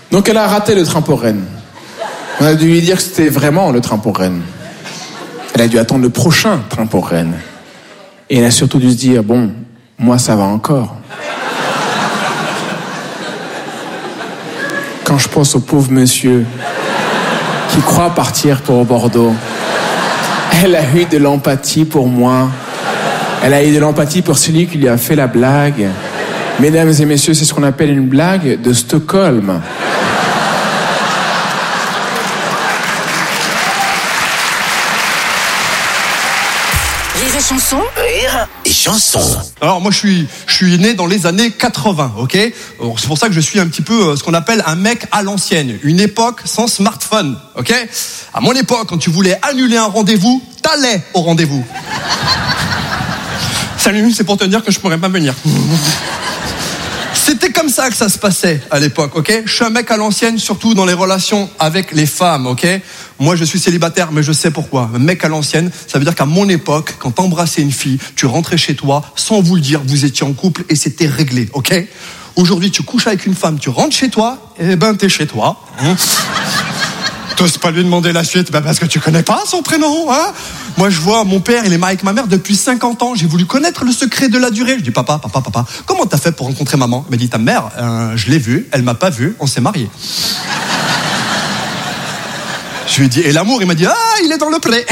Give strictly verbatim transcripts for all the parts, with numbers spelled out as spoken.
Donc elle a raté le train pour Rennes. On a dû lui dire que c'était vraiment le train pour Rennes. Elle a dû attendre le prochain train pour Rennes. Et elle a surtout dû se dire, bon, moi ça va encore. Quand je pense au pauvre monsieur qui croit partir pour Bordeaux, elle a eu de l'empathie pour moi. Elle a eu de l'empathie pour celui qui lui a fait la blague. Mesdames et messieurs, c'est ce qu'on appelle une blague de Stockholm. Rire et chanson. Rire et chanson. Alors moi je suis je suis né dans les années quatre-vingts, ok. Alors, c'est pour ça que je suis un petit peu euh, ce qu'on appelle un mec à l'ancienne, une époque sans smartphone, ok. À mon époque, quand tu voulais annuler un rendez-vous, t'allais au rendez-vous. Salut, c'est pour te dire que je pourrais pas venir. C'était comme ça que ça se passait à l'époque, ok. Je suis un mec à l'ancienne, surtout dans les relations avec les femmes, ok. Moi, je suis célibataire, mais je sais pourquoi. Un mec à l'ancienne, ça veut dire qu'à mon époque, quand t'embrassais une fille, tu rentrais chez toi, sans vous le dire, vous étiez en couple et c'était réglé, ok. Aujourd'hui, tu couches avec une femme, tu rentres chez toi, et ben t'es chez toi. Hein. T'oses pas lui demander la suite, ben parce que tu connais pas son prénom, hein. Moi, je vois, mon père, il est marié avec ma mère depuis cinquante ans. J'ai voulu connaître le secret de la durée. Je dis, papa, papa, papa, comment t'as fait pour rencontrer maman? Il m'a dit, ta mère, euh, je l'ai vue, elle m'a pas vu, on s'est mariés. Je lui ai dit, et l'amour? Il m'a dit, ah, il est dans le pré.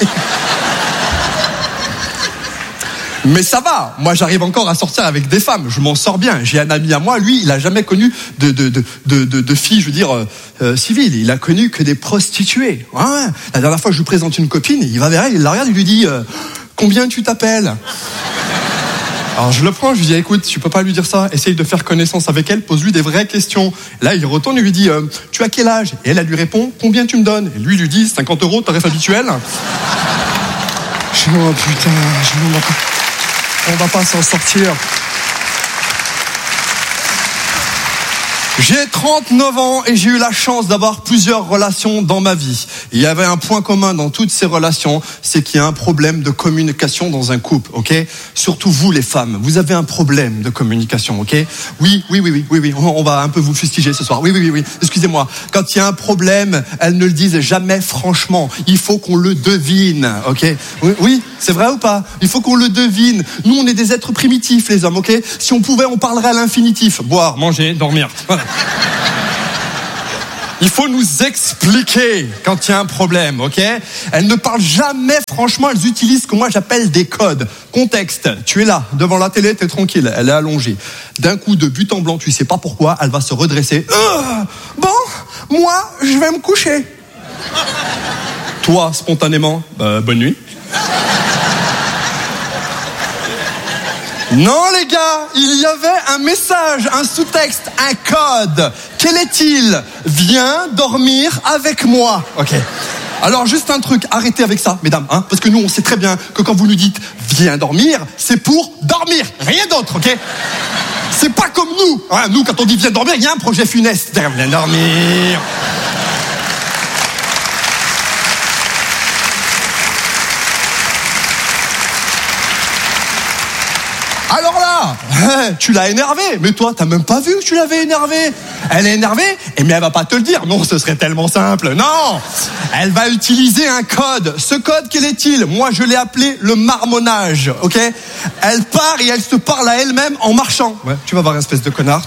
Mais ça va, moi j'arrive encore à sortir avec des femmes, je m'en sors bien. J'ai un ami à moi, lui, il a jamais connu de de de de, de, de filles, je veux dire, euh, civiles. Il a connu que des prostituées. Ouais. La dernière fois, je lui présente une copine, il va vers elle, il la regarde, il lui dit, euh, combien tu t'appelles? Alors je le prends, je lui dis, écoute, tu peux pas lui dire ça, essaye de faire connaissance avec elle, pose-lui des vraies questions. Là, il retourne et lui dit, euh, tu as quel âge? Et elle, elle lui répond, combien tu me donnes? Et lui, il lui dit, cinquante euros, tarif habituel. Je dis, oh putain, je me on va pas s'en sortir. J'ai trente-neuf ans et j'ai eu la chance d'avoir plusieurs relations dans ma vie. Il y avait un point commun dans toutes ces relations, c'est qu'il y a un problème de communication dans un couple, ok? Surtout vous les femmes, vous avez un problème de communication, ok? Oui, oui, oui, oui, oui, oui, on va un peu vous fustiger ce soir. Oui, oui, oui, oui, excusez-moi. Quand il y a un problème, elles ne le disent jamais franchement. Il faut qu'on le devine, ok? Oui, oui, c'est vrai ou pas? Il faut qu'on le devine. Nous, on est des êtres primitifs, les hommes, ok? Si on pouvait, on parlerait à l'infinitif. Boire, manger, dormir. Voilà. Il faut nous expliquer quand il y a un problème, ok? Elles ne parlent jamais franchement, elles utilisent ce que moi j'appelle des codes. Contexte, tu es là, devant la télé, t'es tranquille, elle est allongée. D'un coup, de but en blanc, tu sais pas pourquoi, elle va se redresser. Euh, bon, moi, je vais me coucher. Toi, spontanément, bah, bonne nuit. Non les gars, il y avait un message, un sous-texte, un code. Quel est-il? Viens dormir avec moi. Ok. Alors juste un truc, arrêtez avec ça, mesdames, hein, parce que nous on sait très bien que quand vous nous dites viens dormir, c'est pour dormir, rien d'autre, ok? C'est pas comme nous. Hein, nous quand on dit viens dormir, il y a un projet funeste. Viens dormir. Alors là, tu l'as énervé, mais toi, t'as même pas vu que tu l'avais énervé. Elle est énervée, et mais elle va pas te le dire. Non, ce serait tellement simple. Non, elle va utiliser un code. Ce code, quel est-il? Moi, je l'ai appelé le marmonnage, ok? Elle part et elle se parle à elle-même en marchant. Ouais, tu vas voir, espèce de connard.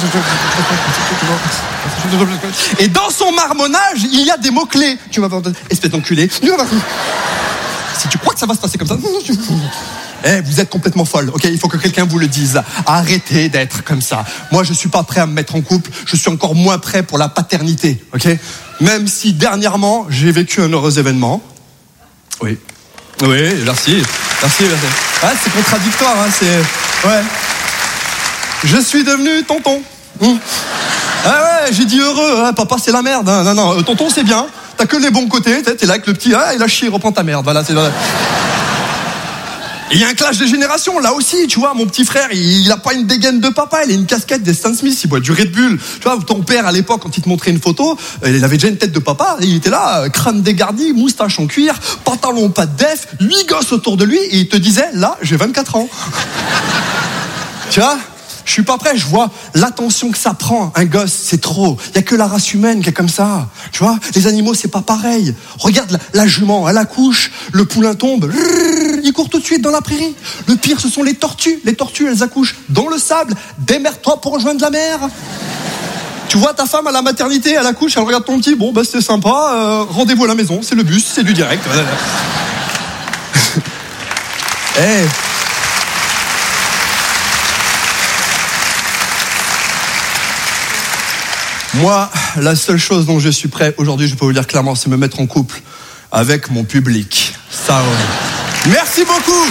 Et dans son marmonnage, il y a des mots-clés. Tu vas voir, espèce d'enculé. Si tu crois que ça va se passer comme ça... Eh, vous êtes complètement folle, ok? Il faut que quelqu'un vous le dise. Arrêtez d'être comme ça. Moi, je suis pas prêt à me mettre en couple. Je suis encore moins prêt pour la paternité, ok? Même si dernièrement, j'ai vécu un heureux événement. Oui. Oui, merci. Merci, merci. Ah, c'est contradictoire, hein, c'est... Ouais. Je suis devenu tonton. Hum. Ah ouais, j'ai dit heureux, hein, papa, c'est la merde. Hein. Non, non, tonton, c'est bien. T'as que les bons côtés. T'es là avec le petit, ah, il a chié, reprends ta merde. Voilà, c'est... Il y a un clash de génération, là aussi, tu vois, mon petit frère, il a pas une dégaine de papa, il a une casquette des Stan Smith, il boit du Red Bull. Tu vois, ton père, à l'époque, quand il te montrait une photo, il avait déjà une tête de papa, il était là, crâne dégarni, moustache en cuir, pantalon pas de def, huit gosses autour de lui, et il te disait, là, j'ai vingt-quatre ans. Tu vois? Je suis pas prêt, je vois l'attention que ça prend. Un gosse, c'est trop. Il y a que la race humaine qui est comme ça. Tu vois, les animaux, c'est pas pareil. Regarde la, la jument, elle accouche, le poulain tombe, il court tout de suite dans la prairie. Le pire, ce sont les tortues. Les tortues, elles accouchent dans le sable. Démerde-toi pour rejoindre la mer. Tu vois ta femme à la maternité, elle accouche, elle regarde ton petit, bon bah c'est sympa, euh, rendez-vous à la maison, c'est le bus, c'est du direct. Hey. Moi, la seule chose dont je suis prêt aujourd'hui, je peux vous dire clairement, c'est me mettre en couple avec mon public. Ça, ouais. Merci beaucoup.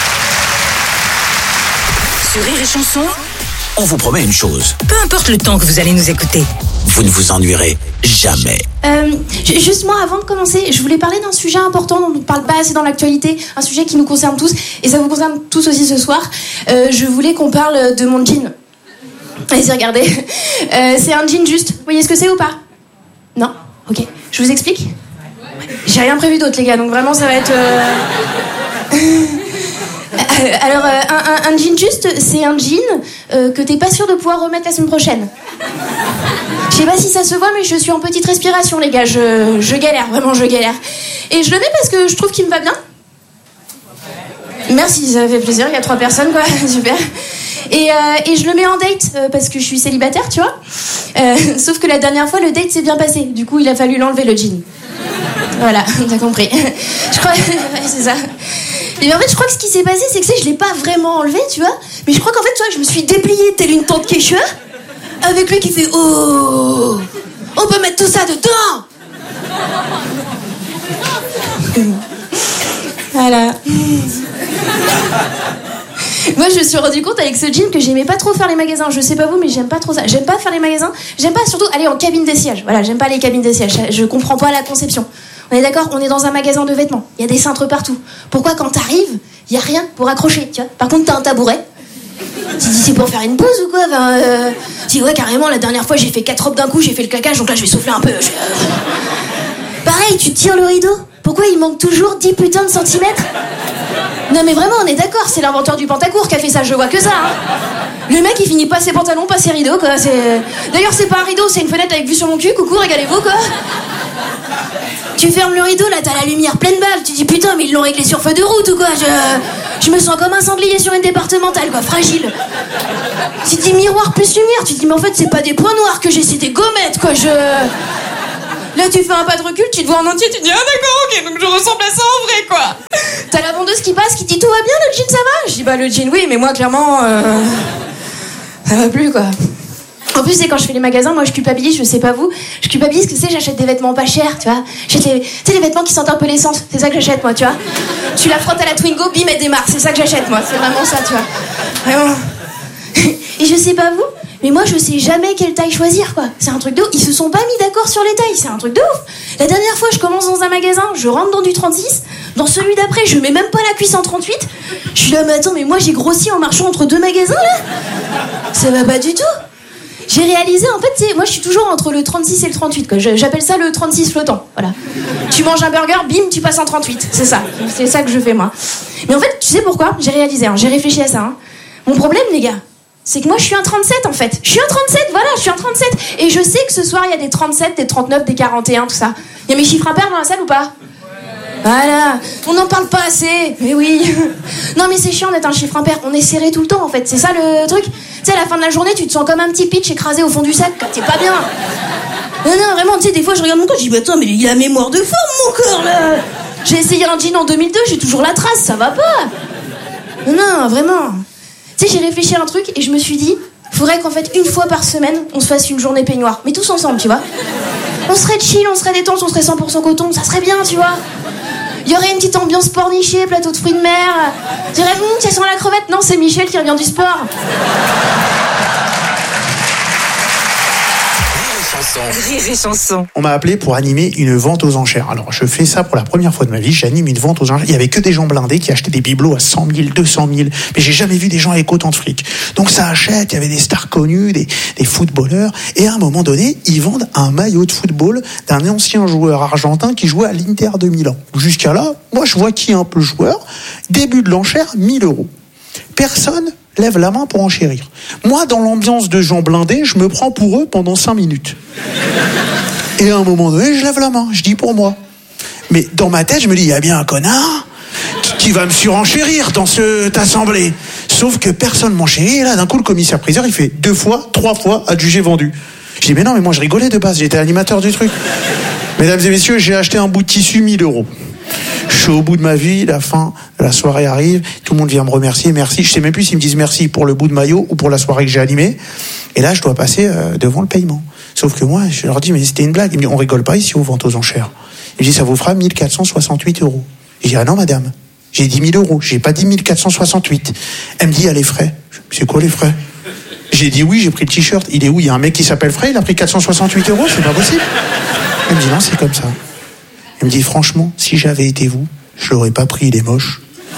Sur Rire et Chanson, on vous promet une chose. peu importe le temps que vous allez nous écouter. Vous ne vous ennuierez jamais. Euh, juste moi, avant de commencer, je voulais parler d'un sujet important dont on ne parle pas assez dans l'actualité, un sujet qui nous concerne tous, et ça vous concerne tous aussi ce soir. Euh, je voulais qu'on parle de mon jean. Allez-y, regardez. Euh, c'est un jean juste. Vous voyez ce que c'est ou pas? Non? Ok. Je vous explique? J'ai rien prévu d'autre, les gars, donc vraiment, ça va être... Euh... Alors, euh, un, un, un jean juste, c'est un jean euh, que t'es pas sûr de pouvoir remettre la semaine prochaine. Je sais pas si ça se voit, mais je suis en petite respiration, les gars. Je, je galère, vraiment, je galère. Et je le mets parce que je trouve qu'il me va bien. Merci, ça fait plaisir. Il y a trois personnes, quoi. Super. Et, euh, et je le mets en date euh, parce que je suis célibataire, tu vois. Euh, sauf que la dernière fois, le date s'est bien passé. Du coup, il a fallu l'enlever, le jean. Voilà, t'as compris. Je crois... Ouais, c'est ça. Et en fait, je crois que ce qui s'est passé, c'est que je l'ai pas vraiment enlevé, tu vois. Mais je crois qu'en fait, tu vois, je me suis dépliée telle une tante quechua, avec lui qui fait « Oh, on peut mettre tout ça dedans !» Voilà. Moi, je me suis rendu compte avec ce jean que j'aimais pas trop faire les magasins. Je sais pas vous, mais j'aime pas trop ça. J'aime pas faire les magasins. J'aime pas surtout aller en cabine d'essayage. Voilà, j'aime pas les cabines d'essayage. Je comprends pas la conception. On est d'accord, on est dans un magasin de vêtements. Il y a des cintres partout. Pourquoi quand t'arrives, il y a rien pour accrocher, tu vois? Par contre, t'as un tabouret. Tu dis c'est pour faire une pause ou quoi? Enfin, euh... Tu dis ouais, carrément, la dernière fois j'ai fait quatre robes d'un coup, j'ai fait le claquage, donc là je vais souffler un peu. Je... Pareil, tu tires le rideau. Pourquoi il manque toujours dix putains de centimètres? Non mais vraiment, on est d'accord, c'est l'inventeur du pantacourt qui a fait ça, je vois que ça. Hein. Le mec il finit pas ses pantalons, pas ses rideaux quoi. C'est... D'ailleurs c'est pas un rideau, c'est une fenêtre avec vue sur mon cul, coucou, régalez-vous quoi. Tu fermes le rideau, là t'as la lumière pleine balle, tu dis putain mais ils l'ont réglé sur feu de route ou quoi. Je, je me sens comme un sanglier sur une départementale quoi, fragile. Tu dis miroir plus lumière, tu dis mais en fait c'est pas des points noirs que j'ai, c'est des gommettes quoi, je... Là tu fais un pas de recul, tu te vois en entier, tu te dis ah d'accord ok donc je ressemble à ça en vrai quoi. T'as la vendeuse qui passe qui dit tout va bien le jean ça va? Je dis bah le jean oui mais moi clairement euh, ça va plus quoi. En plus c'est quand je fais les magasins moi je culpabilise, je sais pas vous, je culpabilise que tu sais j'achète des vêtements pas chers tu vois. J'achète les, tu sais les vêtements qui sentent un peu l'essence, c'est ça que j'achète moi tu vois. Tu la frottes à la Twingo, bim elle démarre, c'est ça que j'achète moi, c'est vraiment ça tu vois. Vraiment. Et je sais pas vous, mais moi je sais jamais quelle taille choisir quoi. C'est un truc de ouf. Ils se sont pas mis d'accord sur les tailles, c'est un truc de ouf. La dernière fois je commence dans un magasin, je rentre dans du trente-six, dans celui d'après je mets même pas la cuisse en trente-huit. Je suis là mais attends mais moi j'ai grossi en marchant entre deux magasins là. Ça va pas du tout. J'ai réalisé en fait c'est moi je suis toujours entre le trente-six et le trente-huit quoi. J'appelle ça le trente-six flottant. Voilà. Tu manges un burger, bim tu passes en trente-huit. C'est ça. C'est ça que je fais moi. Mais en fait tu sais pourquoi? J'ai réalisé, hein, j'ai réfléchi à ça. Hein. Mon problème les gars, c'est que moi je suis un trente-sept en fait. Je suis un trente-sept, voilà, je suis un trente-sept. Et je sais que ce soir il y a des trente-sept, des trente-neuf, des quarante et un, tout ça. Il y a mes chiffres impairs dans la salle ou pas? Voilà, on n'en parle pas assez, mais oui. Non mais c'est chiant d'être un chiffre impair, on est serré tout le temps en fait, c'est ça le truc. Tu sais à la fin de la journée tu te sens comme un petit pitch écrasé au fond du sac, t'es pas bien. Non non vraiment, tu sais des fois je regarde mon corps, je dis bah attends mais il a mémoire de forme mon corps là. J'ai essayé un jean en deux mille deux, j'ai toujours la trace, ça va pas. Non non vraiment. Tu sais j'ai réfléchi à un truc et je me suis dit, faudrait qu'en fait une fois par semaine on se fasse une journée peignoir, mais tous ensemble tu vois. On serait chill, on serait détente, on serait cent pour cent coton, ça serait bien tu vois. Il y aurait une petite ambiance pornichée, plateau de fruits de mer. Je dirais, hum, ça sent la crevette. Non, c'est Michel qui revient du sport. Rire et Chanson. On m'a appelé pour animer une vente aux enchères. Alors, je fais ça pour la première fois de ma vie. J'anime une vente aux enchères. Il y avait que des gens blindés qui achetaient des bibelots à cent mille, deux cent mille. Mais j'ai jamais vu des gens avec autant de fric. Donc, ça achète. Il y avait des stars connues, des, des footballeurs. Et à un moment donné, ils vendent un maillot de football d'un ancien joueur argentin qui jouait à l'Inter de Milan. Jusqu'à là, moi, je vois qui est un peu joueur. Début de l'enchère, mille euros. Personne lève la main pour enchérir. Moi, dans l'ambiance de gens blindés, je me prends pour eux pendant cinq minutes. Et à un moment donné, je lève la main, je dis pour moi. Mais dans ma tête, je me dis, il y a bien un connard qui va me surenchérir dans cette assemblée. Sauf que personne m'enchérit, et là, d'un coup, le commissaire-priseur, il fait deux fois, trois fois, adjugé vendu. Je dis, mais non, mais moi, je rigolais de base, j'étais animateur du truc. Mesdames et messieurs, j'ai acheté un bout de tissu, mille euros. Je suis au bout de ma vie, la fin, la soirée arrive, tout le monde vient me remercier, merci. Je sais même plus s'ils me disent merci pour le bout de maillot ou pour la soirée que j'ai animée. Et là, je dois passer euh, devant le paiement. Sauf que moi, je leur dis, mais c'était une blague. Ils me disent, on rigole pas ici aux ventes aux enchères. Ils me disent, ça vous fera mille quatre cent soixante-huit euros. Je dis, ah non, madame, j'ai dit mille euros, j'ai pas dit mille quatre cent soixante-huit. Elle me dit, ah, les frais. C'est quoi les frais? J'ai dit, oui, j'ai pris le t-shirt. Il est où? Il y a un mec qui s'appelle Frey, il a pris quatre cent soixante-huit euros, c'est pas possible. Elle me dit, non, c'est comme ça. Elle me dit, franchement, si j'avais été vous, je l'aurais pas pris, il est moche.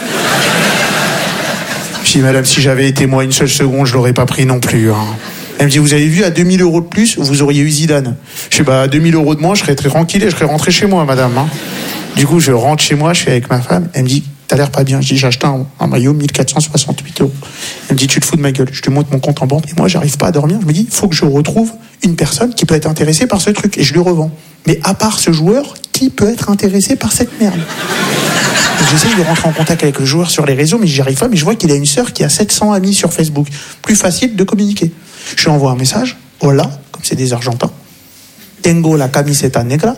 Je dis, madame, si j'avais été moi une seule seconde, je l'aurais pas pris non plus. Hein. Elle me dit, vous avez vu, à deux mille euros de plus, vous auriez eu Zidane. Je dis, bah, à deux mille euros de moins, je serais très tranquille et je serais rentré chez moi, madame. Hein. Du coup, je rentre chez moi, je suis avec ma femme. Elle me dit, t'as l'air pas bien. Je dis, j'ai acheté un, un maillot, mille quatre cent soixante-huit euros. Elle me dit, tu te fous de ma gueule. Je te montre mon compte en banque. Et moi, j'arrive pas à dormir. Je me dis, il faut que je retrouve une personne qui peut être intéressée par ce truc. Et je lui revends. Mais à part ce joueur, qui peut être intéressé par cette merde? J'essaie de rentrer en contact avec le joueur sur les réseaux, mais j'y arrive pas. Mais je vois qu'il a une sœur qui a sept cents amis sur Facebook. Plus facile de communiquer. Je lui envoie un message. Hola, comme c'est des Argentins. Tengo la camiseta negra.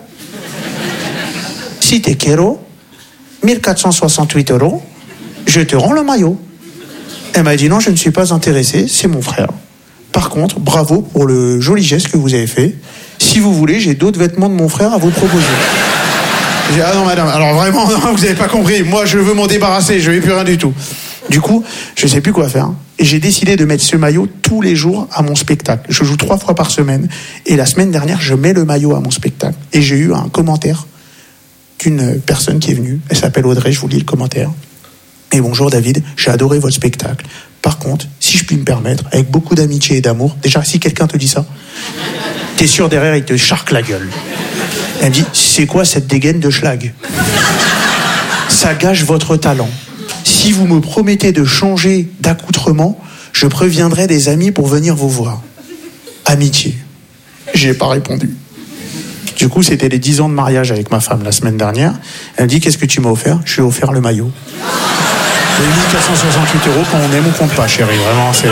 Si te quiero, mille quatre cent soixante-huit euros, je te rends le maillot. Elle m'a dit non, je ne suis pas intéressé, c'est mon frère. Par contre, bravo pour le joli geste que vous avez fait. Si vous voulez, j'ai d'autres vêtements de mon frère à vous proposer. J'ai dit, ah non madame, alors vraiment, non, vous n'avez pas compris, moi je veux m'en débarrasser, je ne veux plus rien du tout. Du coup, je ne sais plus quoi faire. Et j'ai décidé de mettre ce maillot tous les jours à mon spectacle. Je joue trois fois par semaine. Et la semaine dernière, je mets le maillot à mon spectacle. Et j'ai eu un commentaire d'une personne qui est venue. Elle s'appelle Audrey, je vous lis le commentaire. Et bonjour David, j'ai adoré votre spectacle. Par contre, si je puis me permettre, avec beaucoup d'amitié et d'amour, déjà si quelqu'un te dit ça, t'es sûr derrière il te charque la gueule. Elle me dit, c'est quoi cette dégaine de schlag? Ça gâche votre talent. Si vous me promettez de changer d'accoutrement, je préviendrai des amis pour venir vous voir. Amitié. J'ai pas répondu. Du coup, c'était les dix ans de mariage avec ma femme la semaine dernière. Elle me dit, qu'est-ce que tu m'as offert? Je lui ai offert le maillot. Les mille quatre cent soixante-huit euros, quand on aime, on compte pas, chérie. Vraiment, c'est...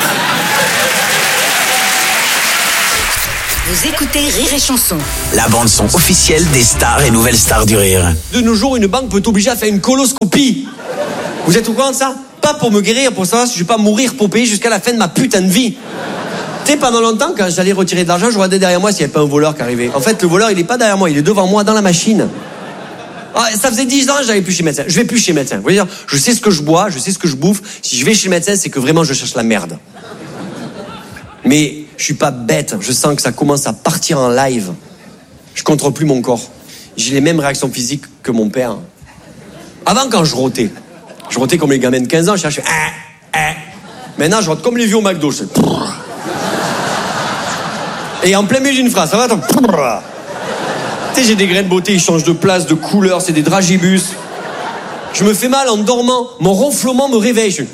Vous écoutez Rire et Chanson. La bande-son officielle des stars et nouvelles stars du rire. De nos jours, une banque peut t'obliger à faire une coloscopie. Vous êtes au courant de ça? Pas pour me guérir, pour savoir si je vais pas mourir pour payer jusqu'à la fin de ma putain de vie. Tu sais, pendant longtemps, quand j'allais retirer de l'argent, je regardais derrière moi s'il n'y avait pas un voleur qui arrivait. En fait, le voleur, il est pas derrière moi, il est devant moi, dans la machine. Ah, ça faisait dix ans que j'allais plus chez le médecin. Je vais plus chez le médecin. Vous voyez, je sais ce que je bois, je sais ce que je bouffe. Si je vais chez le médecin, c'est que vraiment je cherche la merde. Mais je suis pas bête. Je sens que ça commence à partir en live. Je contrôle plus mon corps. J'ai les mêmes réactions physiques que mon père. Avant, quand je rotais, je rotais comme les gamins de quinze ans. Je cherchais. Ah, ah. Maintenant, je rote comme les vieux au McDo. Je fais. Et en plein milieu d'une phrase, ça va attends. Tu sais, j'ai des grains de beauté, ils changent de place, de couleur, c'est des dragibus. Je me fais mal en dormant. Mon ronflement me réveille. Je...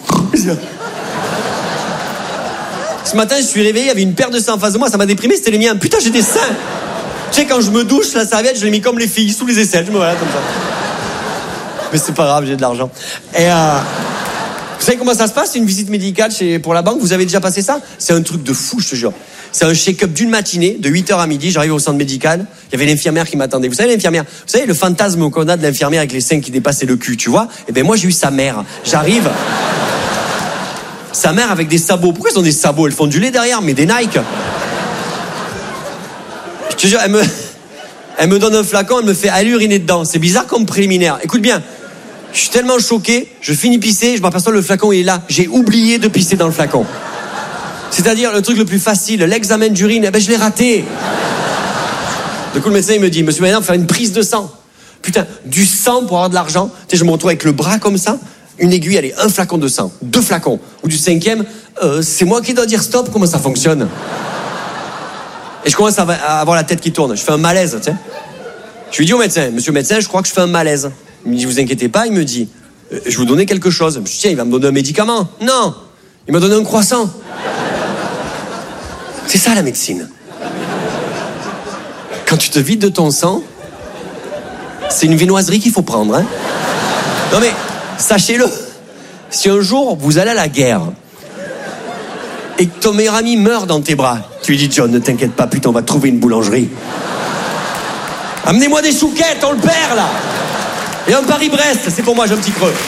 Ce matin, je suis réveillé, il y avait une paire de seins en face de moi, ça m'a déprimé, c'était les miens. Putain, j'ai des seins. Tu sais, quand je me douche, la serviette, je l'ai mis comme les filles, sous les aisselles. Je me voilà comme ça. Mais c'est pas grave, j'ai de l'argent. Et euh... vous savez comment ça se passe, une visite médicale chez... pour la banque? Vous avez déjà passé ça? C'est un truc de fou, je te jure. C'est un check-up d'une matinée, de huit heures à midi, j'arrive au centre médical, il y avait l'infirmière qui m'attendait. Vous savez l'infirmière? Vous savez le fantasme qu'on a de l'infirmière avec les seins qui dépassaient le cul, tu vois? Et ben moi j'ai eu sa mère. J'arrive... Sa mère avec des sabots. Pourquoi ils ont des sabots? Elles font du lait derrière, mais des Nike. Je te jure, elle me... Elle me donne un flacon, elle me fait aller uriner dedans. C'est bizarre comme préliminaire. Écoute bien, je suis tellement choqué, je finis pisser, je m'aperçois le flacon il est là. J'ai oublié de pisser dans le flacon. C'est-à-dire le truc le plus facile, l'examen d'urine, eh ben je l'ai raté. Du coup le médecin il me dit, monsieur maintenant, faire une prise de sang. Putain, du sang pour avoir de l'argent. Tu sais, je me retrouve avec le bras comme ça, une aiguille, allez, un flacon de sang, deux flacons. Ou du cinquième, euh, c'est moi qui dois dire stop, comment ça fonctionne? Et je commence à avoir la tête qui tourne, je fais un malaise, tu sais. Je lui dis au médecin, monsieur le médecin, je crois que je fais un malaise. Il me dit, vous inquiétez pas, il me dit, euh, je vais vous donner quelque chose. Je me dis, tiens, il va me donner un médicament. Non. Il m'a donné un croissant. C'est ça la médecine. Quand tu te vides de ton sang, c'est une viennoiserie qu'il faut prendre. Hein. Non mais, sachez-le, si un jour vous allez à la guerre et que ton meilleur ami meurt dans tes bras, tu lui dis John, ne t'inquiète pas, putain, on va trouver une boulangerie. Amenez-moi des chouquettes, on le perd là. Et un Paris-Brest, c'est pour moi, j'ai un petit creux.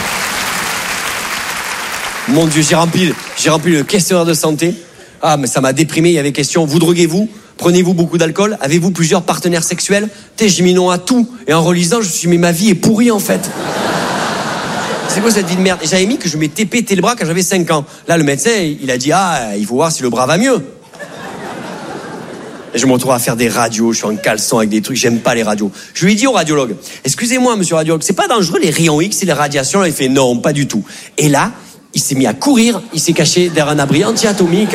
Mon Dieu, j'ai rempli, j'ai rempli le questionnaire de santé. Ah, mais ça m'a déprimé, il y avait question, vous droguez-vous ? Prenez-vous beaucoup d'alcool ? Avez-vous plusieurs partenaires sexuels ? T'es, j'ai mis non à tout. Et en relisant, je me suis dit, mais ma vie est pourrie en fait. C'est quoi cette vie de merde ? Et j'avais mis que je m'étais pété le bras quand j'avais cinq ans. Là, le médecin, il a dit, ah, il faut voir si le bras va mieux. Et je me retrouve à faire des radios, je suis en caleçon avec des trucs, j'aime pas les radios. Je lui ai dit au radiologue, excusez-moi monsieur le radiologue, c'est pas dangereux les rayons X et les radiations ? Là, il fait non, pas du tout. Et là, il s'est mis à courir, il s'est caché derrière un abri anti-atomique.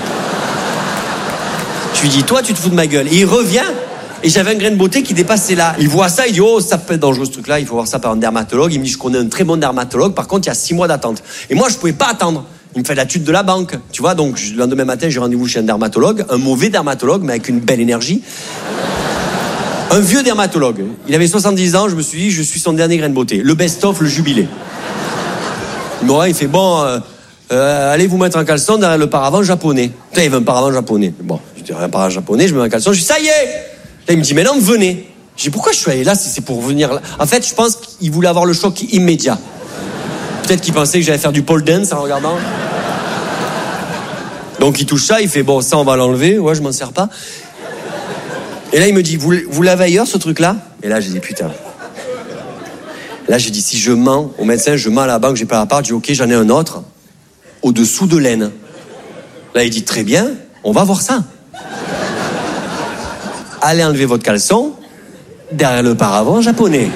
Je lui dis, toi tu te fous de ma gueule. Et il revient, et j'avais un grain de beauté qui dépassait là. Il voit ça, il dit, oh ça peut être dangereux ce truc là, il faut voir ça par un dermatologue. Il me dit, je connais un très bon dermatologue, par contre il y a six mois d'attente. Et moi je pouvais pas attendre. Il me fait la tude de la banque, tu vois, donc le lendemain matin j'ai rendez-vous chez un dermatologue, un mauvais dermatologue mais avec une belle énergie. Un vieux dermatologue, il avait soixante-dix ans, je me suis dit, je suis son dernier grain de beauté, le best-of, le jubilé. Bon, il fait, bon, euh, euh, allez vous mettre en caleçon derrière le paravent japonais. Putain, il veut un paravent japonais. Bon, je dis, un paravent japonais, je me mets en caleçon, je dis, ça y est. Là, il me dit, maintenant, venez. Je dis, pourquoi je suis allé là si c'est pour venir là ? En fait, je pense qu'il voulait avoir le choc immédiat. Peut-être qu'il pensait que j'allais faire du pole dance en regardant. Donc il touche ça, il fait bon, ça on va l'enlever, ouais, je m'en sers pas. Et là il me dit, vous, vous l'avez ailleurs ce truc-là ? Et là j'ai dit putain. Là j'ai dit, si je mens au médecin, je mens à la banque, j'ai pas la part, je dis ok, j'en ai un autre, au-dessous de l'aine. Là il dit très bien, on va voir ça. Allez enlever votre caleçon derrière le paravent japonais.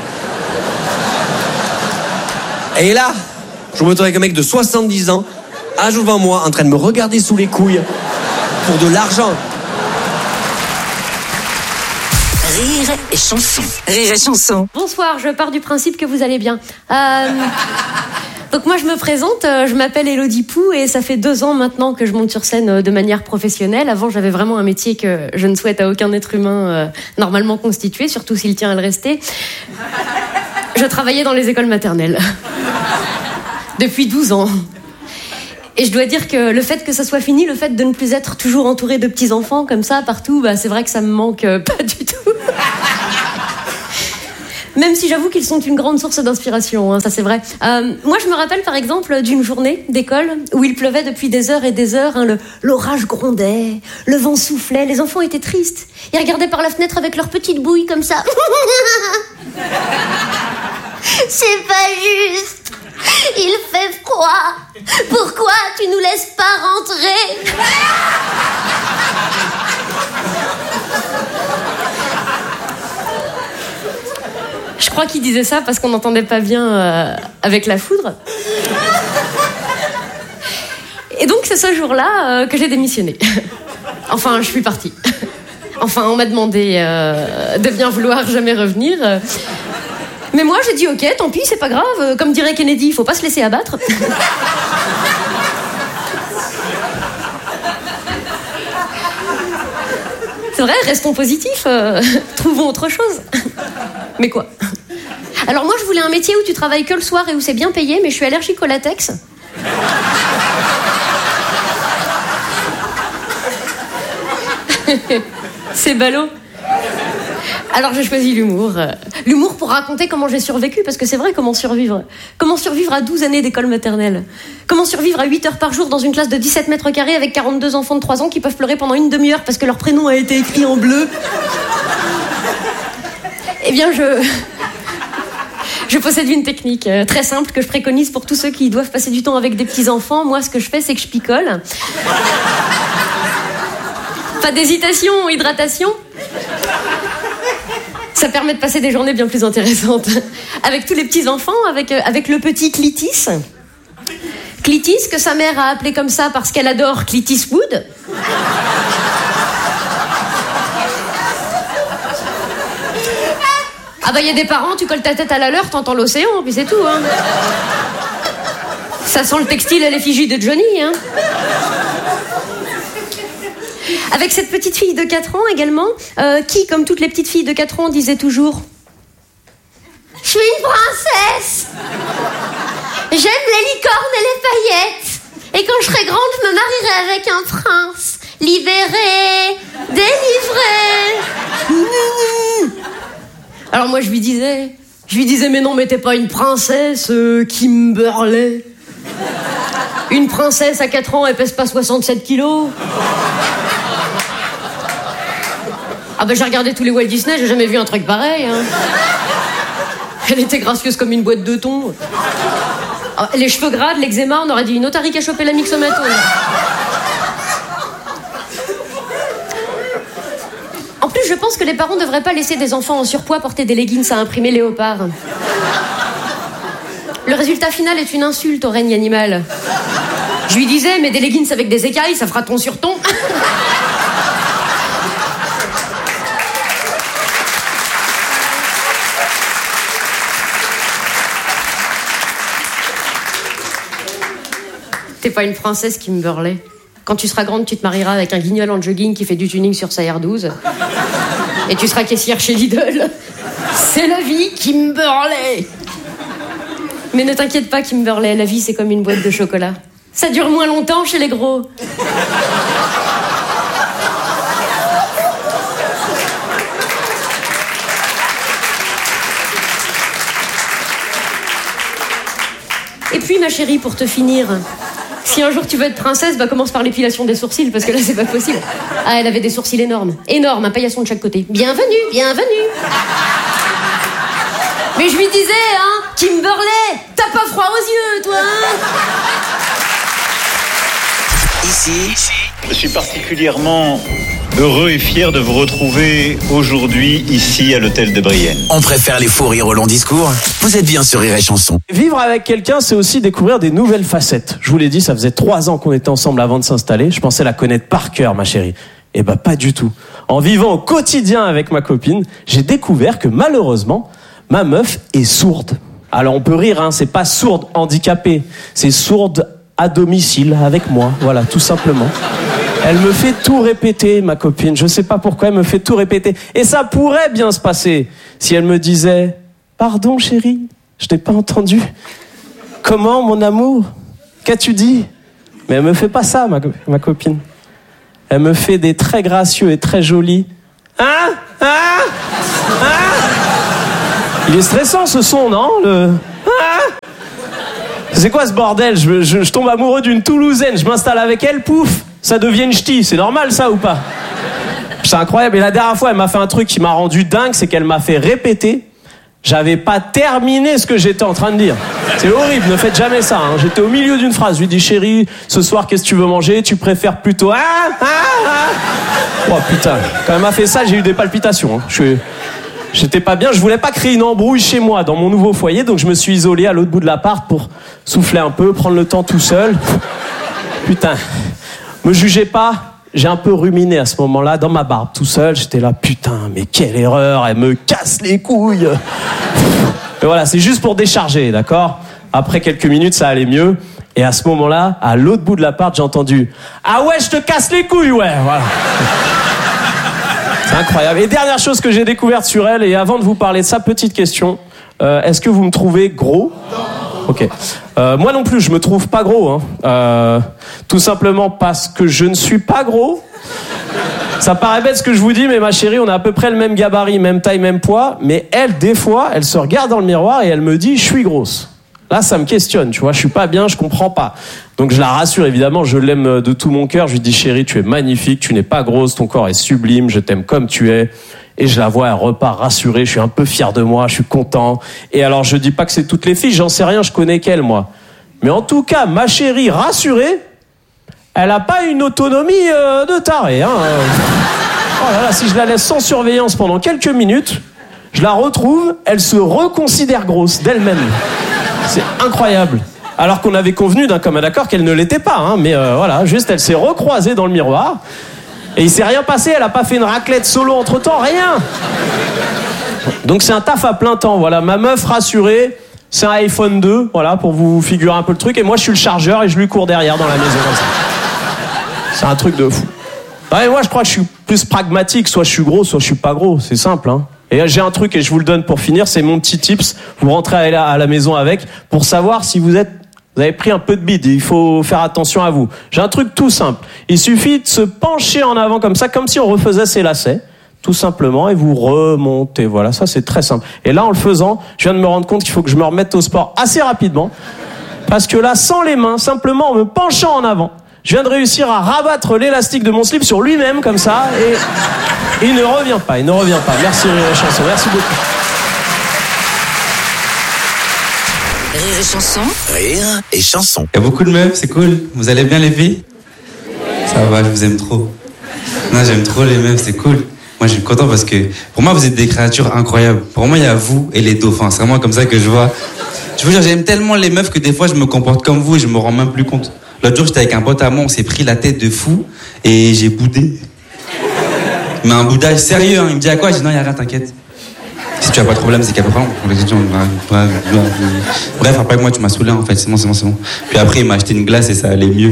Et là, je me retrouve avec un mec de soixante-dix ans, âge devant moi, en train de me regarder sous les couilles pour de l'argent. Rire et chanson. Rire et chanson. Bonsoir, je pars du principe que vous allez bien. Euh, donc moi je me présente, je m'appelle Élodie Pou et ça fait deux ans maintenant que je monte sur scène de manière professionnelle. Avant j'avais vraiment un métier que je ne souhaite à aucun être humain euh, normalement constitué, surtout s'il tient à le rester. Je travaillais dans les écoles maternelles. Depuis douze ans. Et je dois dire que le fait que ça soit fini, le fait de ne plus être toujours entouré de petits-enfants comme ça, partout, bah, c'est vrai que ça me manque euh, pas du tout. Même si j'avoue qu'ils sont une grande source d'inspiration, hein, ça c'est vrai. Euh, moi je me rappelle par exemple d'une journée d'école où il pleuvait depuis des heures et des heures, hein, le, l'orage grondait, le vent soufflait, les enfants étaient tristes. Ils regardaient par la fenêtre avec leurs petites bouilles comme ça. C'est pas juste. Il fait froid. Pourquoi tu nous laisses pas rentrer ? Je crois qu'il disait ça parce qu'on n'entendait pas bien euh, avec la foudre. Et donc c'est ce jour-là euh, que j'ai démissionné. Enfin, je suis partie. Enfin, on m'a demandé euh, de bien vouloir jamais revenir. Mais moi, j'ai dit ok, tant pis, c'est pas grave. Comme dirait Kennedy, il faut pas se laisser abattre. C'est vrai, restons positifs. Euh, trouvons autre chose. Mais quoi ? Alors moi, je voulais un métier où tu travailles que le soir et où c'est bien payé, mais je suis allergique au latex. C'est ballot. Alors j'ai choisi l'humour. L'humour pour raconter comment j'ai survécu, parce que c'est vrai, comment survivre. Comment survivre à douze années d'école maternelle. Comment survivre à huit heures par jour dans une classe de dix-sept mètres carrés avec quarante-deux enfants de trois ans qui peuvent pleurer pendant une demi-heure parce que leur prénom a été écrit en bleu. Eh bien, je... Je possède une technique euh, très simple que je préconise pour tous ceux qui doivent passer du temps avec des petits-enfants. Moi, ce que je fais, c'est que je picole. Pas d'hésitation, hydratation. Ça permet de passer des journées bien plus intéressantes. Avec tous les petits-enfants, avec, euh, avec le petit Clitis. Clitis, que sa mère a appelé comme ça parce qu'elle adore Clitis Wood. Ah bah il y a des parents, tu colles ta tête à la leur, t'entends l'océan, puis c'est tout, hein. Ça sent le textile à l'effigie de Johnny, hein. Avec cette petite fille de quatre ans également, euh, qui, comme toutes les petites filles de quatre ans, disait toujours « Je suis une princesse. J'aime les licornes et les paillettes. Et quand je serai grande, je me marierai avec un prince. Libéré, délivré. » Alors moi, je lui disais, je lui disais « Mais non, mais t'es pas une princesse, euh, Kimberley. Une princesse à quatre ans, elle pèse pas soixante-sept kilos. » Ah ben j'ai regardé tous les Walt Disney, j'ai jamais vu un truc pareil. Hein. Elle était gracieuse comme une boîte de thon. Ah, les cheveux gras, de l'eczéma, on aurait dit une otarie qui a chopé la myxomatose. En plus, je pense que les parents ne devraient pas laisser des enfants en surpoids porter des leggings à imprimer léopard. Le résultat final est une insulte au règne animal. Je lui disais, mais des leggings avec des écailles, ça fera ton sur ton. T'es pas une princesse, Kimberley. Quand tu seras grande, tu te marieras avec un guignol en jogging qui fait du tuning sur sa R douze. Et tu seras caissière chez Lidl. C'est la vie, Kimberley. Mais ne t'inquiète pas, Kimberley, la vie, c'est comme une boîte de chocolat. Ça dure moins longtemps chez les gros. Et puis, ma chérie, pour te finir... Si un jour tu veux être princesse, bah commence par l'épilation des sourcils, parce que là c'est pas possible. Ah, elle avait des sourcils énormes. Énormes, un paillasson de chaque côté. Bienvenue, bienvenue. Mais je lui disais, hein, Kimberley, t'as pas froid aux yeux, toi, hein. Ici, je suis particulièrement heureux et fier de vous retrouver aujourd'hui ici à l'hôtel de Brienne. On préfère les fous rires au long discours. Vous êtes bien sur Rire et Chanson. Vivre avec quelqu'un, c'est aussi découvrir des nouvelles facettes. Je vous l'ai dit, ça faisait trois ans qu'on était ensemble avant de s'installer. Je pensais la connaître par cœur, ma chérie. Eh ben, pas du tout. En vivant au quotidien avec ma copine, j'ai découvert que malheureusement, ma meuf est sourde. Alors on peut rire, hein, c'est pas sourde handicapée, c'est sourde à domicile avec moi, voilà, tout simplement. Elle me fait tout répéter, ma copine. Je sais pas pourquoi elle me fait tout répéter. Et ça pourrait bien se passer si elle me disait « Pardon, chérie, je t'ai pas entendu. Comment, mon amour? Qu'as-tu dit ?» Mais elle me fait pas ça, ma, ma copine. Elle me fait des très gracieux et très jolis « Hein? Hein? Hein ?» Il est stressant, ce son, non? Le... Hein? C'est quoi ce bordel? je, je, je tombe amoureux d'une Toulousaine, je m'installe avec elle, pouf, ça devient une ch'ti. C'est normal, ça, ou pas? C'est incroyable. Et la dernière fois, elle m'a fait un truc qui m'a rendu dingue, c'est qu'elle m'a fait répéter. J'avais pas terminé ce que j'étais en train de dire. C'est horrible, ne faites jamais ça. Hein. J'étais au milieu d'une phrase. Je lui dis, chérie, ce soir, qu'est-ce que tu veux manger? Tu préfères plutôt... Ah, ah, ah. Oh putain, quand elle m'a fait ça, j'ai eu des palpitations. Hein. Je suis... J'étais pas bien, je voulais pas créer une embrouille chez moi, dans mon nouveau foyer, donc je me suis isolé à l'autre bout de l'appart pour souffler un peu, prendre le temps tout seul. Putain, me jugez pas, j'ai un peu ruminé à ce moment-là, dans ma barbe, tout seul, j'étais là, putain, mais quelle erreur, elle me casse les couilles. Et voilà, c'est juste pour décharger, d'accord? Après quelques minutes, ça allait mieux, et à ce moment-là, à l'autre bout de l'appart, j'ai entendu « Ah ouais, je te casse les couilles, ouais !» Voilà. C'est incroyable. Et dernière chose que j'ai découverte sur elle, et avant de vous parler de ça, petite question. Euh, est-ce que vous me trouvez gros? Ok. Euh, moi non plus, je me trouve pas gros. Hein. Euh, tout simplement parce que je ne suis pas gros. Ça paraît bête ce que je vous dis, mais ma chérie, on a à peu près le même gabarit, même taille, même poids. Mais elle, des fois, elle se regarde dans le miroir et elle me dit « je suis grosse ». Là, ça me questionne, tu vois, je suis pas bien, je comprends pas. Donc je la rassure, évidemment, je l'aime de tout mon cœur. Je lui dis, chérie, tu es magnifique, tu n'es pas grosse, ton corps est sublime, je t'aime comme tu es. Et je la vois, elle repart rassurée, je suis un peu fier de moi, je suis content. Et alors, je dis pas que c'est toutes les filles, j'en sais rien, je connais qu'elle, moi. Mais en tout cas, ma chérie rassurée, elle a pas une autonomie euh, de taré, hein. Oh là là, si je la laisse sans surveillance pendant quelques minutes, je la retrouve, elle se reconsidère grosse d'elle-même. C'est incroyable. Alors qu'on avait convenu d'un commun accord qu'elle ne l'était pas, hein, mais euh, voilà, juste elle s'est recroisée dans le miroir et il s'est rien passé, elle a pas fait une raclette solo entre temps, rien. Donc c'est un taf à plein temps, voilà, ma meuf rassurée, C'est un iPhone deux, voilà, pour vous figurer un peu le truc. Et moi, je suis le chargeur et je lui cours derrière dans la maison comme ça. C'est un truc de fou. Ouais, moi, je crois que je suis plus pragmatique. Soit je suis gros, soit je suis pas gros. C'est simple, hein. Et j'ai un truc et je vous le donne pour finir. C'est mon petit tips. Vous rentrez à la, à la maison avec pour savoir si vous êtes, vous avez pris un peu de bide. Il faut faire attention à vous. J'ai un truc tout simple. Il suffit de se pencher en avant comme ça, comme si on refaisait ses lacets. Tout simplement, et vous remontez. Voilà, ça c'est très simple. Et là, en le faisant, je viens de me rendre compte qu'il faut que je me remette au sport assez rapidement. Parce que là, sans les mains, simplement en me penchant en avant, je viens de réussir à rabattre l'élastique de mon slip sur lui-même, comme ça, et il ne revient pas, il ne revient pas. Merci Rire et Chanson, merci beaucoup. Rire et Chanson. Rire et Chanson. Il y a beaucoup de meufs, c'est cool. Vous allez bien les filles? Ça va, je vous aime trop. Non, j'aime trop les meufs, c'est cool. Moi, je suis content parce que, pour moi, vous êtes des créatures incroyables. Pour moi, il y a vous et les dauphins. C'est vraiment comme ça que je vois. Je vous jure, j'aime tellement les meufs que des fois, je me comporte comme vous et je me rends même plus compte. L'autre jour, j'étais avec un pote à moi, on s'est pris la tête de fou et j'ai boudé. Mais un boudage sérieux, hein. Il me dit à quoi? Je dis non, il n'y a rien, t'inquiète. Si tu as pas de problème, c'est qu'il y a pas de problème. Bref, après moi, tu m'as saoulé en fait. C'est bon, c'est bon, c'est bon. Puis après, il m'a acheté une glace et ça allait mieux.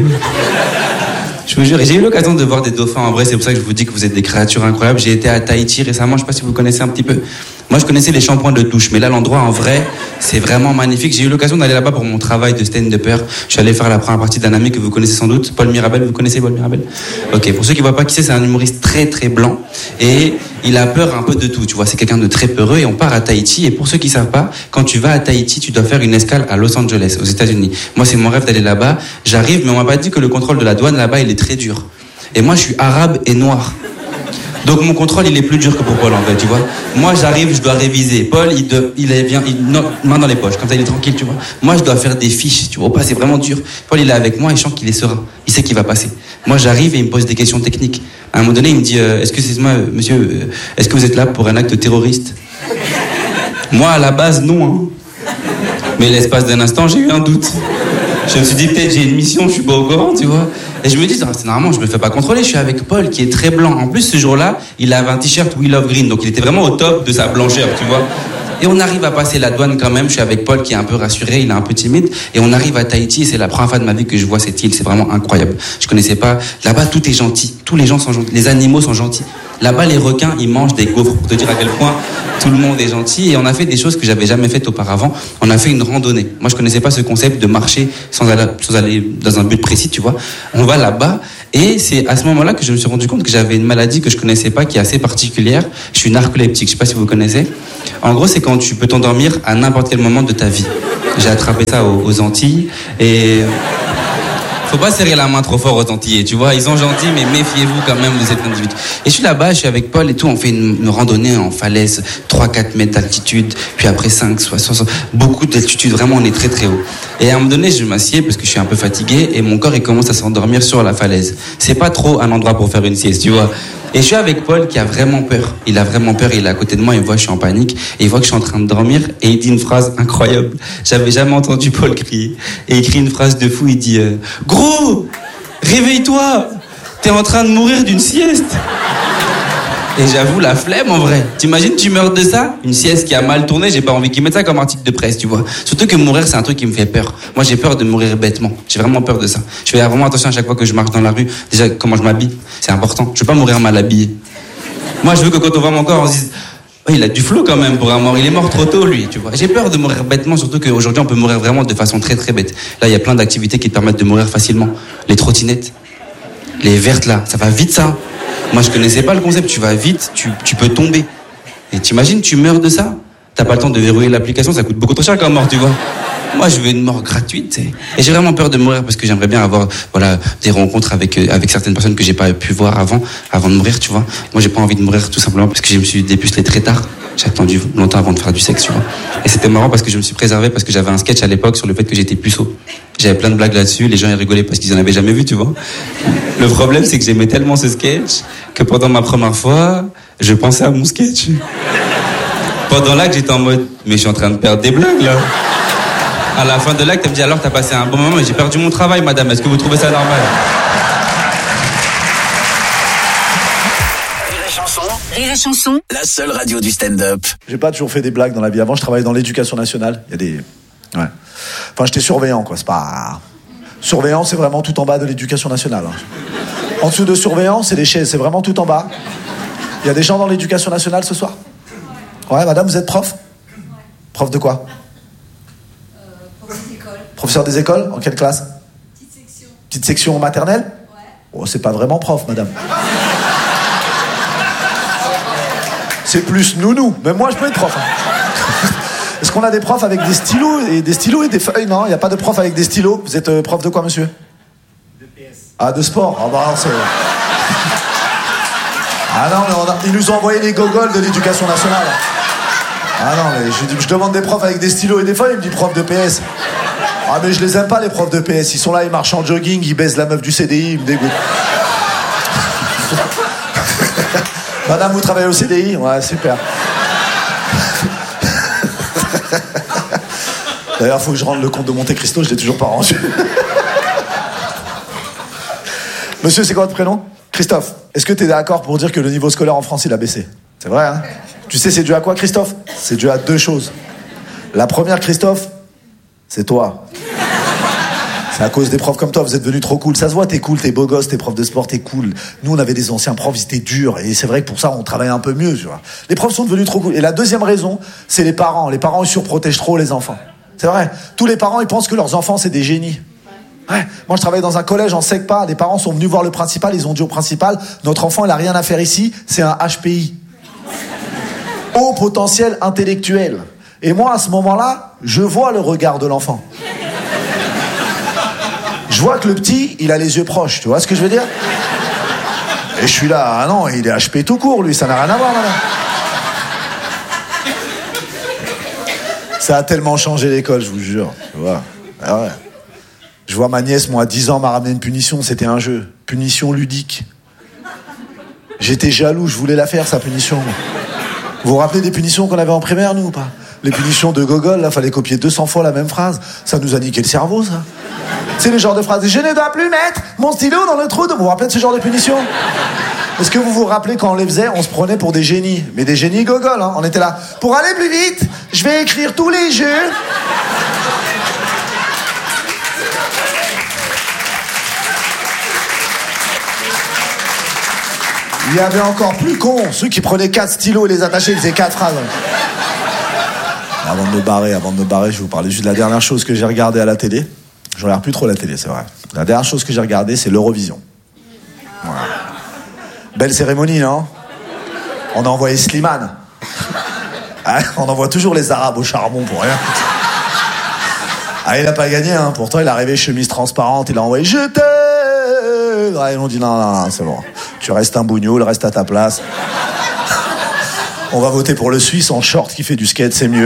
Je vous jure, et j'ai eu l'occasion de voir des dauphins en vrai, c'est pour ça que je vous dis que vous êtes des créatures incroyables. J'ai été à Tahiti récemment, je sais pas si vous connaissez un petit peu. Moi, je connaissais les shampoings de douche, mais là, l'endroit en vrai, c'est vraiment magnifique. J'ai eu l'occasion d'aller là-bas pour mon travail de stand-upper. Je suis allé faire la première partie d'un ami que vous connaissez sans doute, Paul Mirabel. Vous connaissez Paul Mirabel? Ok, pour ceux qui voient pas qui c'est, c'est un humoriste très très blanc et il a peur un peu de tout. Tu vois, c'est quelqu'un de très peureux et on part à Tahiti. Et pour ceux qui savent pas, quand tu vas à Tahiti, tu dois faire une escale à Los Angeles, aux États-Unis. Moi, c'est mon rêve d'aller là-bas. J'arrive, mais on m'a pas dit que le contrôle de la douane là-bas, il est très dur. Et moi, je suis arabe et noir. Donc mon contrôle, il est plus dur que pour Paul, en fait, tu vois. Moi, j'arrive, je dois réviser. Paul, il, de, il est bien, il, non, main dans les poches, comme ça, il est tranquille, tu vois. Moi, je dois faire des fiches, tu vois. Pas, c'est vraiment dur. Paul, il est avec moi et je sens qu'il est serein. Il sait qu'il va passer. Moi, j'arrive et il me pose des questions techniques. À un moment donné, il me dit, euh, est-ce que c'est moi, monsieur, euh, est-ce que vous êtes là pour un acte terroriste? Moi, à la base, non, hein. Mais l'espace d'un instant, j'ai eu un doute. Je me suis dit, peut-être j'ai une mission, je suis pas au courant, tu vois. Et je me dis, c'est normalement, je me fais pas contrôler, je suis avec Paul qui est très blanc. En plus, ce jour-là, il avait un t-shirt We Love Green, donc il était vraiment au top de sa blancheur, tu vois. Et on arrive à passer la douane quand même, je suis avec Paul qui est un peu rassuré, il est un peu timide, et on arrive à Tahiti, et c'est la première fois de ma vie que je vois cette île, c'est vraiment incroyable. Je connaissais pas, là-bas tout est gentil, tous les gens sont gentils, les animaux sont gentils. Là-bas, les requins, ils mangent des gaufres, pour te dire à quel point tout le monde est gentil. Et on a fait des choses que j'avais jamais faites auparavant. On a fait une randonnée. Moi, je connaissais pas ce concept de marcher sans aller, sans aller dans un but précis, tu vois. On va là-bas. Et c'est à ce moment-là que je me suis rendu compte que j'avais une maladie que je connaissais pas, qui est assez particulière. Je suis narcoleptique. Je sais pas si vous connaissez. En gros, c'est quand tu peux t'endormir à n'importe quel moment de ta vie. J'ai attrapé ça aux, aux Antilles. Et faut pas serrer la main trop fort aux Antillais, tu vois, ils sont gentils, mais méfiez-vous quand même de cet individu. Et je suis là-bas, je suis avec Paul et tout, on fait une, une randonnée en falaise, trois quatre mètres d'altitude, puis après cinq, soixante, beaucoup d'altitude, vraiment on est très très haut. Et à un moment donné, je m'assieds parce que je suis un peu fatigué et mon corps il commence à s'endormir sur la falaise. C'est pas trop un endroit pour faire une sieste, tu vois. Et je suis avec Paul qui a vraiment peur. Il a vraiment peur, il est à côté de moi, il voit que je suis en panique, et il voit que je suis en train de dormir, et il dit une phrase incroyable. J'avais jamais entendu Paul crier. Et il crie une phrase de fou, il dit euh, « Gros, réveille-toi, t'es en train de mourir d'une sieste !» Et j'avoue, la flemme en vrai. T'imagines, tu meurs de ça? Une sieste qui a mal tourné, j'ai pas envie qu'ils mettent ça comme article de presse, tu vois. Surtout que mourir, c'est un truc qui me fait peur. Moi, j'ai peur de mourir bêtement. J'ai vraiment peur de ça. Je fais vraiment attention à chaque fois que je marche dans la rue. Déjà, comment je m'habille, c'est important. Je veux pas mourir mal habillé. Moi, je veux que quand on voit mon corps, on se dise oh, il a du flow quand même pour un mort. Il est mort trop tôt, lui, tu vois. J'ai peur de mourir bêtement, surtout qu'aujourd'hui, on peut mourir vraiment de façon très très bête. Là, il y a plein d'activités qui te permettent de mourir facilement. Les trottinettes, les vertes là, ça va vite ça. Moi, je connaissais pas le concept. Tu vas vite, tu, tu peux tomber. Et t'imagines, tu meurs de ça? T'as pas le temps de verrouiller l'application, ça coûte beaucoup trop cher comme mort, tu vois. Moi, je veux une mort gratuite, tu sais. Et j'ai vraiment peur de mourir parce que j'aimerais bien avoir, voilà, des rencontres avec, avec certaines personnes que j'ai pas pu voir avant, avant de mourir, tu vois. Moi, j'ai pas envie de mourir tout simplement parce que je me suis dépucelé très tard. J'ai attendu longtemps avant de faire du sexe, tu vois. Et c'était marrant parce que je me suis préservé parce que j'avais un sketch à l'époque sur le fait que j'étais puceau. J'avais plein de blagues là-dessus, les gens ils rigolaient parce qu'ils en avaient jamais vu, tu vois. Le problème, c'est que j'aimais tellement ce sketch que pendant ma première fois, je pensais à mon sketch. Pendant l'acte, j'étais en mode, mais je suis en train de perdre des blagues, là. À la fin de l'acte, elle me dit, alors t'as passé un bon moment, mais j'ai perdu mon travail, madame. Est-ce que vous trouvez ça normal? Rire et Chanson, la seule radio du stand-up. J'ai pas toujours fait des blagues dans la vie. Avant, je travaillais dans l'éducation nationale. Il y a des Ouais. Enfin, j'étais surveillant, quoi. C'est pas... Surveillant, c'est vraiment tout en bas de l'éducation nationale. Hein. En dessous de surveillant, c'est les chaises, c'est vraiment tout en bas. Il y a des gens dans l'éducation nationale ce soir? Ouais, madame, vous êtes prof? Prof de quoi? euh, Prof des écoles. Professeur des écoles? En quelle classe? Petite section. Petite section maternelle? Ouais. Oh, c'est pas vraiment prof, madame. C'est plus nounou. Même moi, je peux être prof. Hein. Est-ce qu'on a des profs avec des stylos et des stylos et des feuilles? Non, il n'y a pas de prof avec des stylos. Vous êtes euh, prof de quoi, monsieur? De P S. Ah, de sport. Ah bah, c'est... Ah non, mais on a... ils nous ont envoyé les gogoles de l'éducation nationale. Ah non, mais je, je demande des profs avec des stylos et des feuilles, il me dit prof de P S. Ah mais je les aime pas, les profs de P S. Ils sont là, ils marchent en jogging, ils baisent la meuf du C D I, ils me dégoûtent. Madame, vous travaillez au C D I? Ouais, super. D'ailleurs, faut que je rende le compte de Monte Cristo, je l'ai toujours pas rendu. Monsieur, c'est quoi votre prénom? Christophe. Est-ce que tu es d'accord pour dire que le niveau scolaire en France, il a baissé? C'est vrai, hein? Tu sais, c'est dû à quoi, Christophe? C'est dû à deux choses. La première, Christophe, c'est toi. C'est à cause des profs comme toi, vous êtes devenus trop cool. Ça se voit, t'es cool, t'es beau gosse, t'es prof de sport, t'es cool. Nous, on avait des anciens profs, ils étaient durs. Et c'est vrai que pour ça, on travaille un peu mieux, tu vois. Les profs sont devenus trop cool. Et la deuxième raison, c'est les parents. Les parents, ils surprotègent trop les enfants. C'est vrai. Tous les parents, ils pensent que leurs enfants, c'est des génies. Ouais. Moi, je travaillais dans un collège en SECPA. Les parents sont venus voir le principal. Ils ont dit au principal, notre enfant, il a rien à faire ici. C'est un H P I. Haut potentiel intellectuel. Et moi, à ce moment-là, je vois le regard de l'enfant. Je vois que le petit, il a les yeux proches. Tu vois ce que je veux dire? Et je suis là, ah non, il est H P tout court, lui. Ça n'a rien à voir, madame. Ça a tellement changé l'école, je vous jure. Tu vois. Ah ouais. Je vois ma nièce, moi, à dix ans, m'a ramené une punition, c'était un jeu. Punition ludique. J'étais jaloux, je voulais la faire, sa punition. Vous vous rappelez des punitions qu'on avait en primaire, nous, ou pas? Les punitions de Gogol, là, fallait copier deux cents fois la même phrase. Ça nous a niqué le cerveau, ça. C'est le genre de phrase. Je ne dois plus mettre mon stylo dans le trou de... Vous vous rappelez de ce genre de punition? Est-ce que vous vous rappelez quand on les faisait, on se prenait pour des génies? Mais des génies Gogol, hein. On était là. Pour aller plus vite, je vais écrire tous les jeux... Il y avait encore plus cons, ceux qui prenaient quatre stylos et les attachaient, ils faisaient quatre phrases. Avant de me barrer, avant de me barrer, je vais vous parler juste de la dernière chose que j'ai regardée à la télé. Je regarde plus trop la télé, c'est vrai. La dernière chose que j'ai regardée, c'est l'Eurovision. Voilà. Belle cérémonie, non? On a envoyé Slimane. Hein, on envoie toujours les Arabes au charbon pour rien. Ah, il a pas gagné, hein. Pourtant, il est arrivé chemise transparente, il a envoyé « Je t'aime !» Ah, ils ont dit « Non, non, non, c'est bon. Tu restes un bougnoul, reste à ta place. On va voter pour le Suisse en short qui fait du skate, c'est mieux. »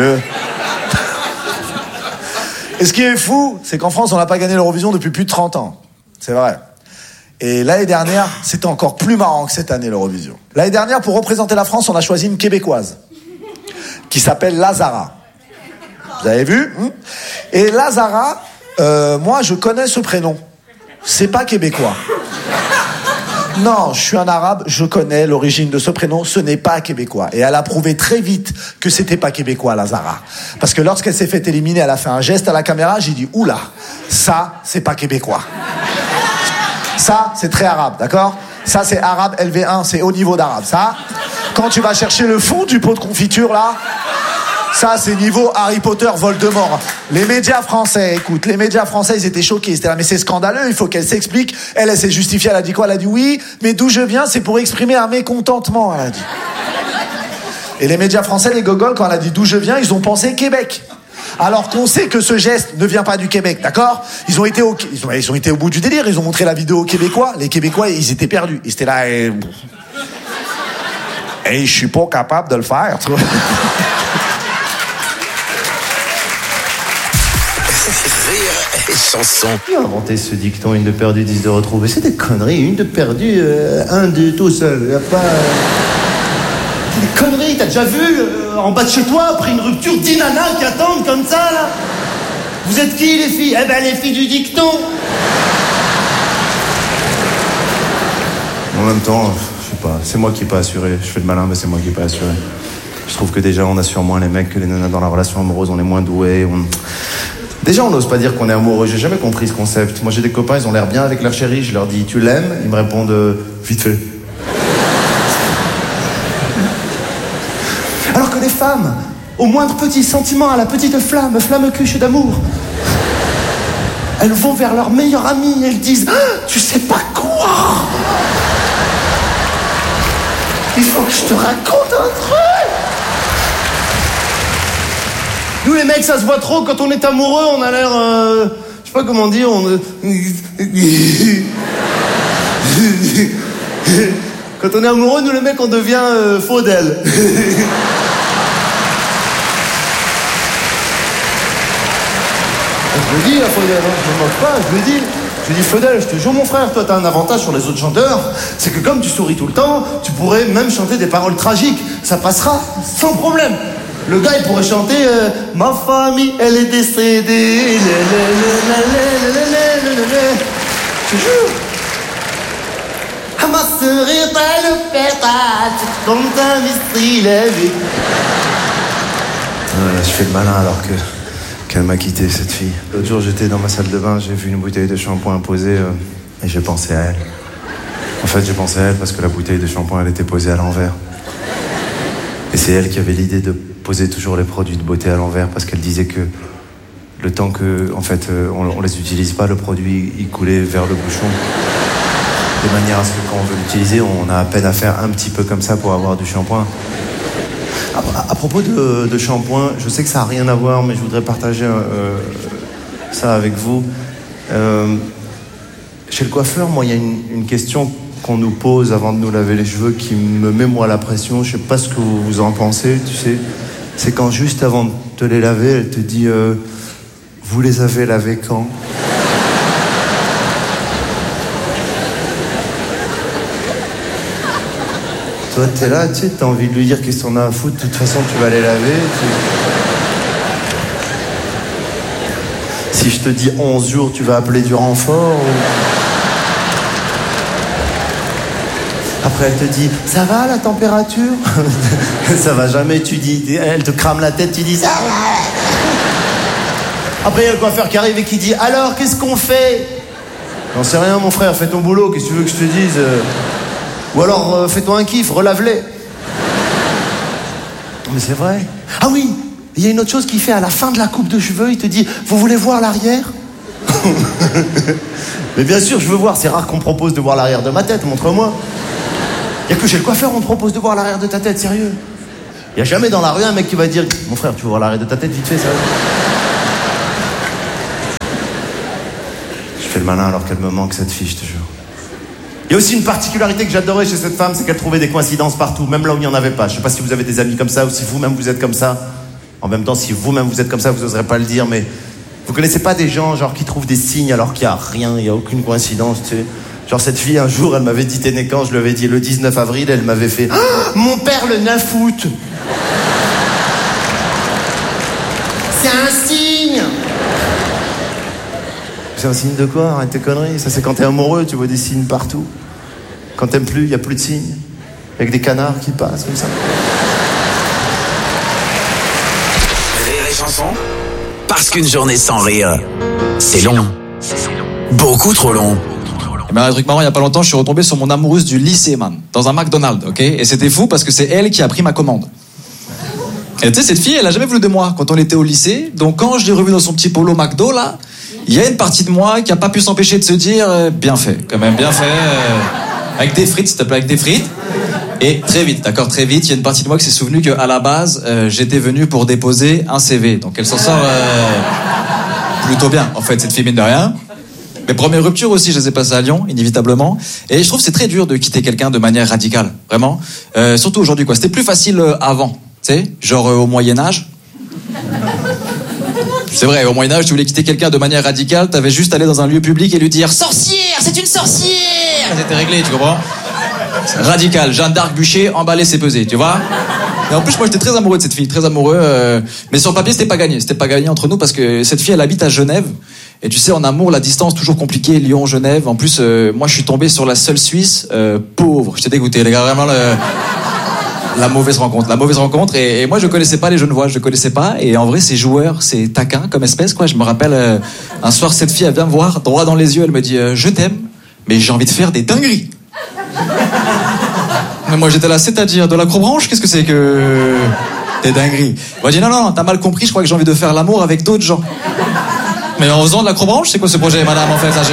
Et ce qui est fou, c'est qu'en France, on n'a pas gagné l'Eurovision depuis plus de trente ans. C'est vrai. Et l'année dernière, c'était encore plus marrant que cette année, l'Eurovision. L'année dernière, pour représenter la France, on a choisi une Québécoise qui s'appelle Lazara. Vous avez vu? Et Lazara, euh, moi, je connais ce prénom. C'est pas québécois. Non, je suis un arabe, je connais l'origine de ce prénom, ce n'est pas québécois. Et elle a prouvé très vite que c'était pas québécois, Lazara. Parce que lorsqu'elle s'est fait éliminer, elle a fait un geste à la caméra, j'ai dit, oula, ça, c'est pas québécois. Ça, c'est très arabe, d'accord? Ça, c'est arabe L V un, c'est haut niveau d'arabe. Ça, quand tu vas chercher le fond du pot de confiture, là, ça, c'est niveau Harry Potter, Voldemort. Les médias français, écoute, les médias français, ils étaient choqués. Ils étaient là, mais c'est scandaleux, il faut qu'elle s'explique. Elle, elle s'est justifiée, elle a dit quoi? Elle a dit oui, mais d'où je viens, c'est pour exprimer un mécontentement, elle a dit. Et les médias français, les gogols, quand elle a dit d'où je viens, ils ont pensé Québec. Alors qu'on sait que ce geste ne vient pas du Québec, d'accord? Ils ont été au, ils ont, ils ont été au bout du délire, ils ont montré la vidéo aux Québécois. Les Québécois, ils étaient perdus. Ils étaient là, et... Et je suis pas capable de le faire, tu vois. Et chanson. Qui a inventé ce dicton, une de perdue, dix de retrouvée? C'est des conneries, une de perdue, euh, un de tout seul. Y a pas... C'est des conneries, t'as déjà vu euh, en bas de chez toi, après une rupture, dix nanas qui attendent comme ça, là? Vous êtes qui, les filles? Eh ben, les filles du dicton. En même temps, je sais pas, c'est moi qui ai pas assuré. Je fais le malin, mais c'est moi qui ai pas assuré. Je trouve que déjà, on assure moins les mecs que les nanas dans la relation amoureuse, on est moins doués, on... Déjà, on n'ose pas dire qu'on est amoureux. J'ai jamais compris ce concept. Moi, j'ai des copains, ils ont l'air bien avec leur chérie. Je leur dis, tu l'aimes? Ils me répondent, euh, vite fait. Alors que les femmes, au moindre petit sentiment, à la petite flamme, flamme cuche d'amour, elles vont vers leur meilleure amie et elles disent, ah, tu sais pas quoi? Il faut que je te raconte un truc. Nous les mecs, ça se voit trop, quand on est amoureux, on a l'air... Euh, je sais pas comment dire, on... Quand on est amoureux, nous les mecs, on devient euh, faux d'elle. Je le dis, la Faudel, hein, je ne me moque pas, je le dis. Je lui dis, Faudel, je te jure, mon frère, toi, t'as un avantage sur les autres chanteurs, c'est que comme tu souris tout le temps, tu pourrais même chanter des paroles tragiques. Ça passera sans problème. Le gars, il pourrait chanter euh, ma famille, elle est décédée. Je te jure. Ah, ma sœur est pas le père, comme un mystery, la vie. Voilà, je fais le malin alors que qu'elle m'a quitté, cette fille. L'autre jour, j'étais dans ma salle de bain, j'ai vu une bouteille de shampoing posée euh, et j'ai pensé à elle. En fait, j'ai pensé à elle parce que la bouteille de shampoing, elle était posée à l'envers. Et c'est elle qui avait l'idée de poser toujours les produits de beauté à l'envers parce qu'elle disait que le temps que, en fait, euh, on, on les utilise pas, le produit, il coulait vers le bouchon. De manière à ce que quand on veut l'utiliser, on a à peine à faire un petit peu comme ça pour avoir du shampoing. À, à propos de, de shampoing, je sais que ça n'a rien à voir, mais je voudrais partager euh, ça avec vous. Euh, chez le coiffeur, moi, il y a une, une question qu'on nous pose avant de nous laver les cheveux qui me met, moi, la pression. Je sais pas ce que vous, vous en pensez, tu sais. C'est quand juste avant de te les laver, elle te dit euh, « Vous les avez lavés quand ?» Toi, t'es là, tu sais, t'as envie de lui dire qu'est-ce qu'on a à foutre, de toute façon, tu vas les laver. Tu... Si je te dis onze jours, tu vas appeler du renfort ou... Après, elle te dit, ça va la température? Ça va jamais, tu dis, elle te crame la tête, tu dis, ça va. Après, il y a le coiffeur qui arrive et qui dit, alors, qu'est-ce qu'on fait? J'en sais rien, mon frère, fais ton boulot, qu'est-ce que tu veux que je te dise? Ou alors, euh, fais-toi un kiff, relave-les. Mais c'est vrai. Ah oui, il y a une autre chose qu'il fait à la fin de la coupe de cheveux, il te dit, vous voulez voir l'arrière? Mais bien sûr, je veux voir, c'est rare qu'on me propose de voir l'arrière de ma tête, montre-moi. Il n'y a que chez le coiffeur, on te propose de voir l'arrière de ta tête, sérieux. Il n'y a jamais dans la rue un mec qui va dire, mon frère, tu veux voir l'arrière de ta tête, vite fait, ça. Je fais le malin alors qu'elle me manque, cette fille, je te jure. Il y a aussi une particularité que j'adorais chez cette femme, c'est qu'elle trouvait des coïncidences partout, même là où il n'y en avait pas. Je sais pas si vous avez des amis comme ça ou si vous-même vous êtes comme ça. En même temps, si vous-même vous êtes comme ça, vous n'oserez pas le dire, mais vous connaissez pas des gens genre qui trouvent des signes alors qu'il n'y a rien, il n'y a aucune coïncidence, tu sais. Genre cette fille, un jour, elle m'avait dit t'es né quand? Je lui avais dit le dix-neuf avril, elle m'avait fait oh, mon père le neuf août. C'est un signe. C'est un signe de quoi? Arrête tes conneries. Ça, c'est quand t'es amoureux, tu vois des signes partout. Quand t'aimes plus, il n'y a plus de signes. Avec des canards qui passent comme ça. Rire et chanson. Parce qu'une journée sans rire, c'est long. Beaucoup trop long. Et ben, un truc marrant, il y a pas longtemps, je suis retombé sur mon amoureuse du lycée, man. Dans un McDonald's, ok? Et c'était fou parce que c'est elle qui a pris ma commande. Et tu sais, cette fille, elle a jamais voulu de moi quand on était au lycée. Donc quand je l'ai revue dans son petit polo McDo, là, il y a une partie de moi qui a pas pu s'empêcher de se dire euh, bien fait, quand même bien fait, euh, avec des frites, s'il te plaît, avec des frites. Et très vite, d'accord, très vite, il y a une partie de moi qui s'est souvenu qu'à la base, euh, j'étais venu pour déposer un C V. Donc elle s'en sort euh, plutôt bien, en fait, cette fille, mine de rien. Mes premières ruptures aussi, je les ai passées à Lyon, inévitablement. Et je trouve que c'est très dur de quitter quelqu'un de manière radicale, vraiment. Euh, surtout aujourd'hui, quoi. C'était plus facile euh, avant, tu sais, genre euh, au Moyen-Âge. C'est vrai, au Moyen-Âge, tu voulais quitter quelqu'un de manière radicale, t'avais juste à aller dans un lieu public et lui dire « Sorcière, c'est une sorcière !» C'était réglé, tu comprends? Radical, Jeanne d'Arc bûcher, emballé, c'est pesé, tu vois? Et en plus, moi, j'étais très amoureux de cette fille, très amoureux. Euh... Mais sur le papier, c'était pas gagné. C'était pas gagné entre nous parce que cette fille, elle habite à Genève. Et tu sais, en amour, la distance, toujours compliquée. Lyon, Genève. En plus, euh, moi, je suis tombé sur la seule Suisse euh, pauvre. J'étais dégoûté, les gars, vraiment. Le... La mauvaise rencontre, la mauvaise rencontre. Et, et moi, je connaissais pas les Genevois, je connaissais pas. Et en vrai, ces joueurs, c'est taquin comme espèce, quoi. Je me rappelle, euh, un soir, cette fille, elle vient me voir, droit dans les yeux, elle me dit euh, « Je t'aime, mais j'ai envie de faire des dingueries. » Mais moi, j'étais là, c'est-à-dire de l'acrobranche, qu'est-ce que c'est que des dingueries? Elle m'a dit « Non, non, non, t'as mal compris, je crois que j'ai envie de faire l'amour avec d'autres gens. » Mais en faisant de l'acrobranche, c'est quoi ce projet, madame, en fait, là, je...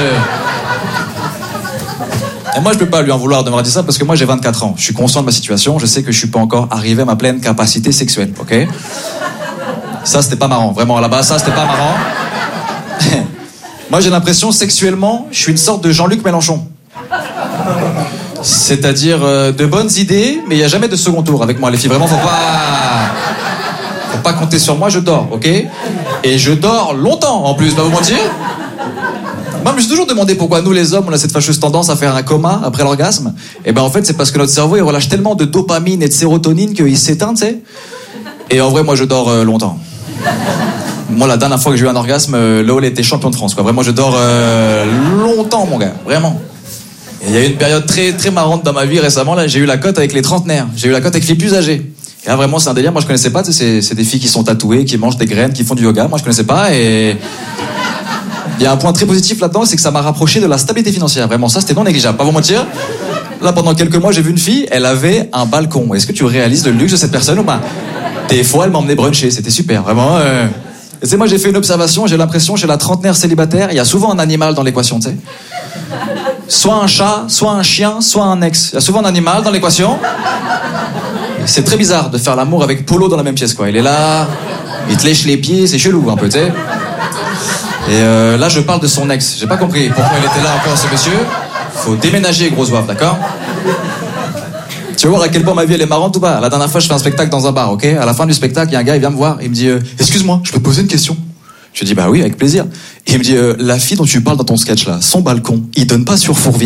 Et moi, je peux pas lui en vouloir de m'avoir dit ça parce que moi, j'ai vingt-quatre ans. Je suis conscient de ma situation. Je sais que je suis pas encore arrivé à ma pleine capacité sexuelle, ok? Ça, c'était pas marrant. Vraiment, là-bas, ça, c'était pas marrant. Moi, j'ai l'impression, sexuellement, je suis une sorte de Jean-Luc Mélenchon. C'est-à-dire euh, de bonnes idées, mais il y a jamais de second tour avec moi, les filles. Vraiment, faut pas... Faut pas compter sur moi, je dors, ok? Et je dors longtemps, en plus, pas vous mentir. Moi, je me suis toujours demandé pourquoi nous, les hommes, on a cette fâcheuse tendance à faire un coma après l'orgasme. Et ben, en fait, c'est parce que notre cerveau, il relâche tellement de dopamine et de sérotonine qu'il s'éteint, tu sais. Et en vrai, moi, je dors euh, longtemps. Moi, la dernière fois que j'ai eu un orgasme, euh, Léo était champion de France, quoi. Vraiment, je dors euh, longtemps, mon gars. Vraiment. Et il y a eu une période très, très marrante dans ma vie récemment, là. J'ai eu la cote avec les trentenaires. J'ai eu la cote avec les plus âgés. Et là, vraiment, c'est un délire. Moi, je connaissais pas, tu sais, c'est, c'est des filles qui sont tatouées, qui mangent des graines, qui font du yoga. Moi, je connaissais pas et... Il y a un point très positif là-dedans, c'est que ça m'a rapproché de la stabilité financière. Vraiment, ça, c'était non négligeable. Pas vous mentir. Là, pendant quelques mois, j'ai vu une fille, elle avait un balcon. Est-ce que tu réalises le luxe de cette personne ou pas? Des fois, elle m'emmenait bruncher. C'était super, vraiment. Euh... Et tu sais, moi, j'ai fait une observation. J'ai l'impression, chez la trentenaire célibataire, il y a souvent un animal dans l'équation, tu sais. Soit un chat, soit un chien, soit un ex. Il y a souvent un animal dans l'équation. C'est très bizarre de faire l'amour avec Polo dans la même pièce, quoi. Il est là, il te lèche les pieds, c'est chelou, un peu, tu sais. Et euh, là, je parle de son ex. J'ai pas compris pourquoi il était là encore, ce monsieur. Faut déménager, grosse voix, d'accord? Tu vas voir à quel point ma vie, elle est marrante ou pas? La dernière fois, je fais un spectacle dans un bar, ok? À la fin du spectacle, il y a un gars, il vient me voir. Il me dit euh, « Excuse-moi, je peux te poser une question ?» Je lui dis « Bah oui, avec plaisir. » Et il me dit euh, « La fille dont tu parles dans ton sketch, là, son balcon, il donne pas sur Fourvière ?»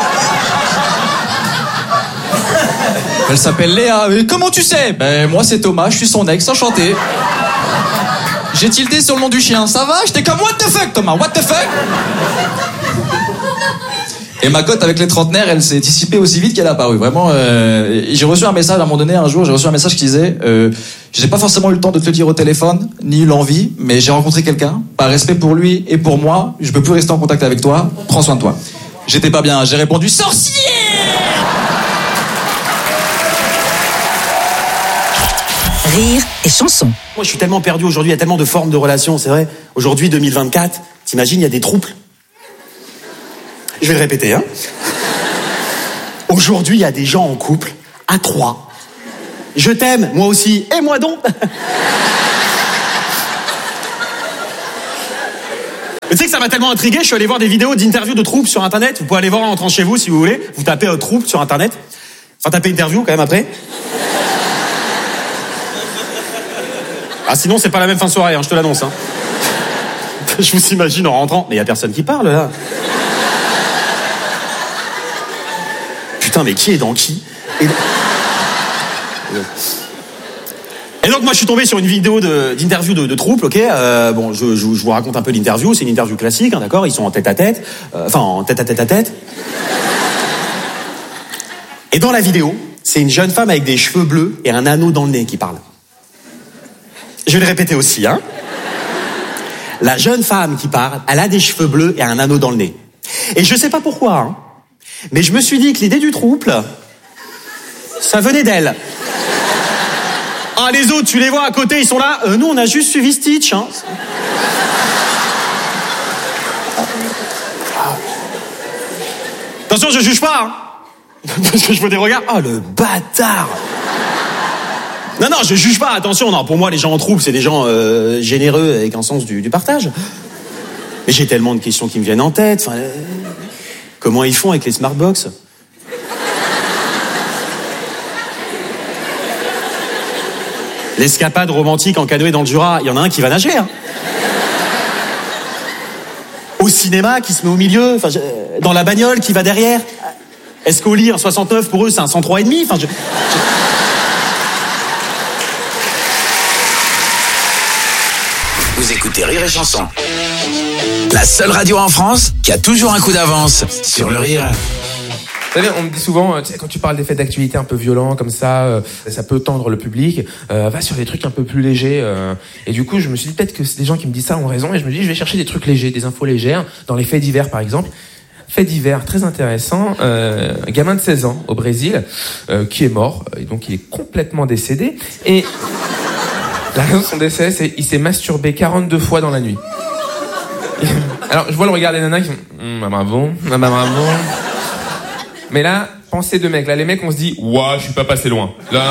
Elle s'appelle Léa. « Comment tu sais ?»« Ben, moi, c'est Thomas, je suis son ex, enchanté. » J'ai tilté sur le nom du chien, ça va? J'étais comme what the fuck, Thomas, what the fuck? Et ma cote avec les trentenaires, elle s'est dissipée aussi vite qu'elle est apparue. Vraiment, euh, j'ai reçu un message à un moment donné, un jour, j'ai reçu un message qui disait euh, j'ai pas forcément eu le temps de te le dire au téléphone, ni l'envie, mais j'ai rencontré quelqu'un, par respect pour lui et pour moi, je peux plus rester en contact avec toi, prends soin de toi. J'étais pas bien, j'ai répondu sorcier! Rire et chanson. Moi, je suis tellement perdu aujourd'hui, il y a tellement de formes de relations, c'est vrai. Aujourd'hui, deux mille vingt-quatre, t'imagines, il y a des troubles. Je vais le répéter, hein. Aujourd'hui, il y a des gens en couple, à trois. Je t'aime, moi aussi, et moi donc. Mais tu sais que ça m'a tellement intrigué, je suis allé voir des vidéos d'interviews de troupes sur Internet. Vous pouvez aller voir en rentrant chez vous, si vous voulez. Vous tapez euh, troupe sur Internet. Enfin, tapez interview, quand même, après. Ah, sinon, c'est pas la même fin de soirée, hein, je te l'annonce. Hein. Je vous imagine en rentrant. Mais y a personne qui parle, là. Putain, mais qui est dans qui? Et... Et donc, moi, je suis tombé sur une vidéo de, d'interview de, de troupe, ok? euh, Bon, je, je, je vous raconte un peu l'interview. C'est une interview classique, hein, d'accord? Ils sont en tête à tête. Euh, enfin, en tête à tête à tête. Et dans la vidéo, c'est une jeune femme avec des cheveux bleus et un anneau dans le nez qui parle. Je vais le répéter aussi, hein. La jeune femme qui parle, elle a des cheveux bleus et un anneau dans le nez. Et je sais pas pourquoi, hein, mais je me suis dit que l'idée du trouble, ça venait d'elle. Ah, les autres, tu les vois à côté, ils sont là. Euh, nous, on a juste suivi Stitch, hein. Attention, je juge pas, hein. Parce que je vois des regards. Oh, le bâtard. Non, non, je juge pas, attention, non, pour moi, les gens en troupe, c'est des gens euh, généreux avec un sens du, du partage. Mais j'ai tellement de questions qui me viennent en tête. Enfin, euh, comment ils font avec les smartbox? L'escapade romantique en canoë dans le Jura, il y en a un qui va nager, hein. Au cinéma, qui se met au milieu, enfin, je, dans la bagnole, qui va derrière. Est-ce qu'au lit, un soixante-neuf, pour eux, c'est un cent trois virgule cinq? Enfin, je... je... Vous écoutez Rire et Chanson. La seule radio en France qui a toujours un coup d'avance sur le rire. Vous savez, on me dit souvent, tu sais, quand tu parles des faits d'actualité un peu violents comme ça, euh, ça peut tendre le public. Euh, va sur des trucs un peu plus légers. Euh, et du coup, je me suis dit peut-être que les gens qui me disent ça ont raison. Et je me dis, je vais chercher des trucs légers, des infos légères, dans les faits divers par exemple. Fait divers très intéressant, euh, un gamin de seize ans au Brésil euh, qui est mort, et donc il est complètement décédé. Et la raison de son décès, c'est qu'il s'est masturbé quarante-deux fois dans la nuit. Alors je vois le regard des nanas qui font mmh, bravo, mmh, bravo. Mais là, pensez de mecs. Là, les mecs, on se dit ouah, je suis pas passé loin. Là,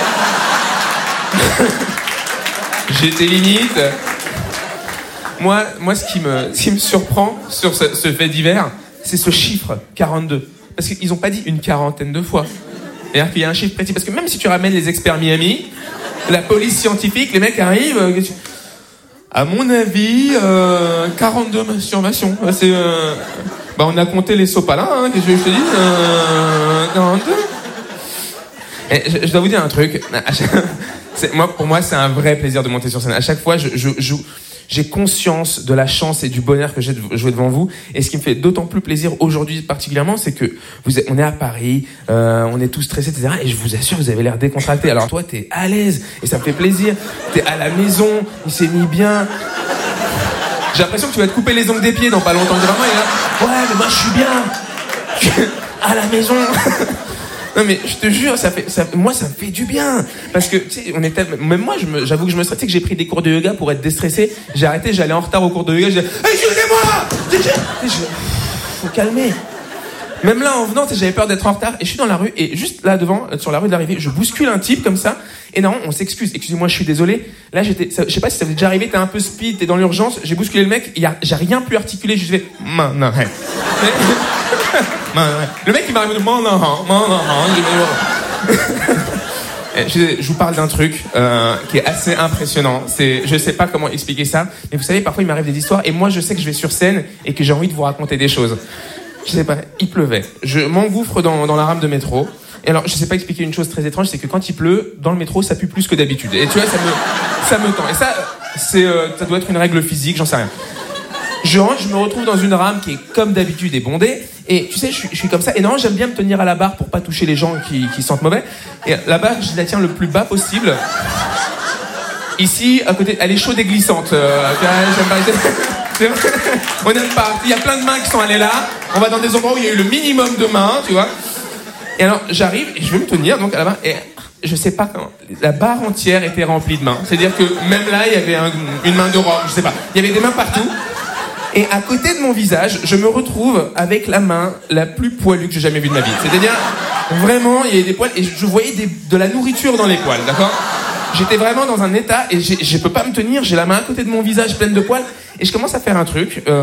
j'étais limite. Moi, moi, ce qui me, ce qui me surprend sur ce, ce fait divers, c'est ce chiffre, quarante-deux. Parce qu'ils ont pas dit une quarantaine de fois. C'est-à-dire qu'il y a un chiffre précis. Parce que même si tu ramènes les experts Miami, la police scientifique, les mecs arrivent... Euh, à mon avis, euh, quarante-deux masturbations. C'est... Euh, bah, on a compté les sopalins, hein, qu'est-ce que je te dis euh, quarante-deux. Et je, je dois vous dire un truc. C'est, moi, pour moi, c'est un vrai plaisir de monter sur scène. À chaque fois, je... je, je j'ai conscience de la chance et du bonheur que j'ai de jouer devant vous. Et ce qui me fait d'autant plus plaisir aujourd'hui particulièrement, c'est que vous êtes, on est à Paris, euh, on est tous stressés, et cetera. Et je vous assure, vous avez l'air décontracté. Alors toi, t'es à l'aise et ça me fait plaisir. T'es à la maison, il s'est mis bien. J'ai l'impression que tu vas te couper les ongles des pieds dans pas longtemps. Vraiment, il est là. Ouais, mais moi je suis bien. À la maison. Non mais je te jure, ça fait, ça, moi ça me fait du bien parce que tu sais, on est tellement, même moi je me, j'avoue que je me stresse, tu sais que j'ai pris des cours de yoga pour être déstressé. J'ai arrêté, j'allais en retard au cours de yoga, j'ai dit hey, excusez-moi, faut calmer. Même là en venant, tu sais, j'avais peur d'être en retard et je suis dans la rue et juste là devant, sur la rue de l'arrivée, je bouscule un type comme ça et non, on s'excuse. Excusez-moi, je suis désolé. Là j'étais, ça, je sais pas si ça vous est déjà arrivé, t'es un peu speed, t'es dans l'urgence, j'ai bousculé le mec, y a, j'ai rien pu articuler, je fais non, non, hey. Le mec il m'a arrivé de non, non, non, non, non. Je, je vous parle d'un truc euh, qui est assez impressionnant. C'est, je sais pas comment expliquer ça, mais vous savez, parfois il m'arrive des histoires et moi je sais que je vais sur scène et que j'ai envie de vous raconter des choses. Je sais pas, il pleuvait. Je m'engouffre dans, dans la rame de métro. Et alors, je sais pas expliquer une chose très étrange, c'est que quand il pleut, dans le métro, ça pue plus que d'habitude. Et tu vois, ça me, ça me tend. Et ça, c'est, euh, ça doit être une règle physique, j'en sais rien. Je rentre, je me retrouve dans une rame qui est comme d'habitude est bondée. Et tu sais, je suis, je suis comme ça. Et non, j'aime bien me tenir à la barre pour pas toucher les gens qui, qui sentent mauvais. Et la barre, je la tiens le plus bas possible. Ici, à côté, elle est chaude et glissante. Euh, j'aime pas. On n'aime pas. Il y a plein de mains qui sont allées là. On va dans des endroits où il y a eu le minimum de mains, tu vois. Et alors, j'arrive et je vais me tenir donc à la barre. Et je sais pas comment. La barre entière était remplie de mains. C'est-à-dire que même là, il y avait un, une main de robe. Je sais pas. Il y avait des mains partout. Et à côté de mon visage, je me retrouve avec la main la plus poilue que j'ai jamais vue de ma vie. C'est-à-dire, vraiment, il y avait des poils et je voyais des, de la nourriture dans les poils, d'accord ? J'étais vraiment dans un état et j'ai, je peux pas me tenir, j'ai la main à côté de mon visage pleine de poils et je commence à faire un truc. Euh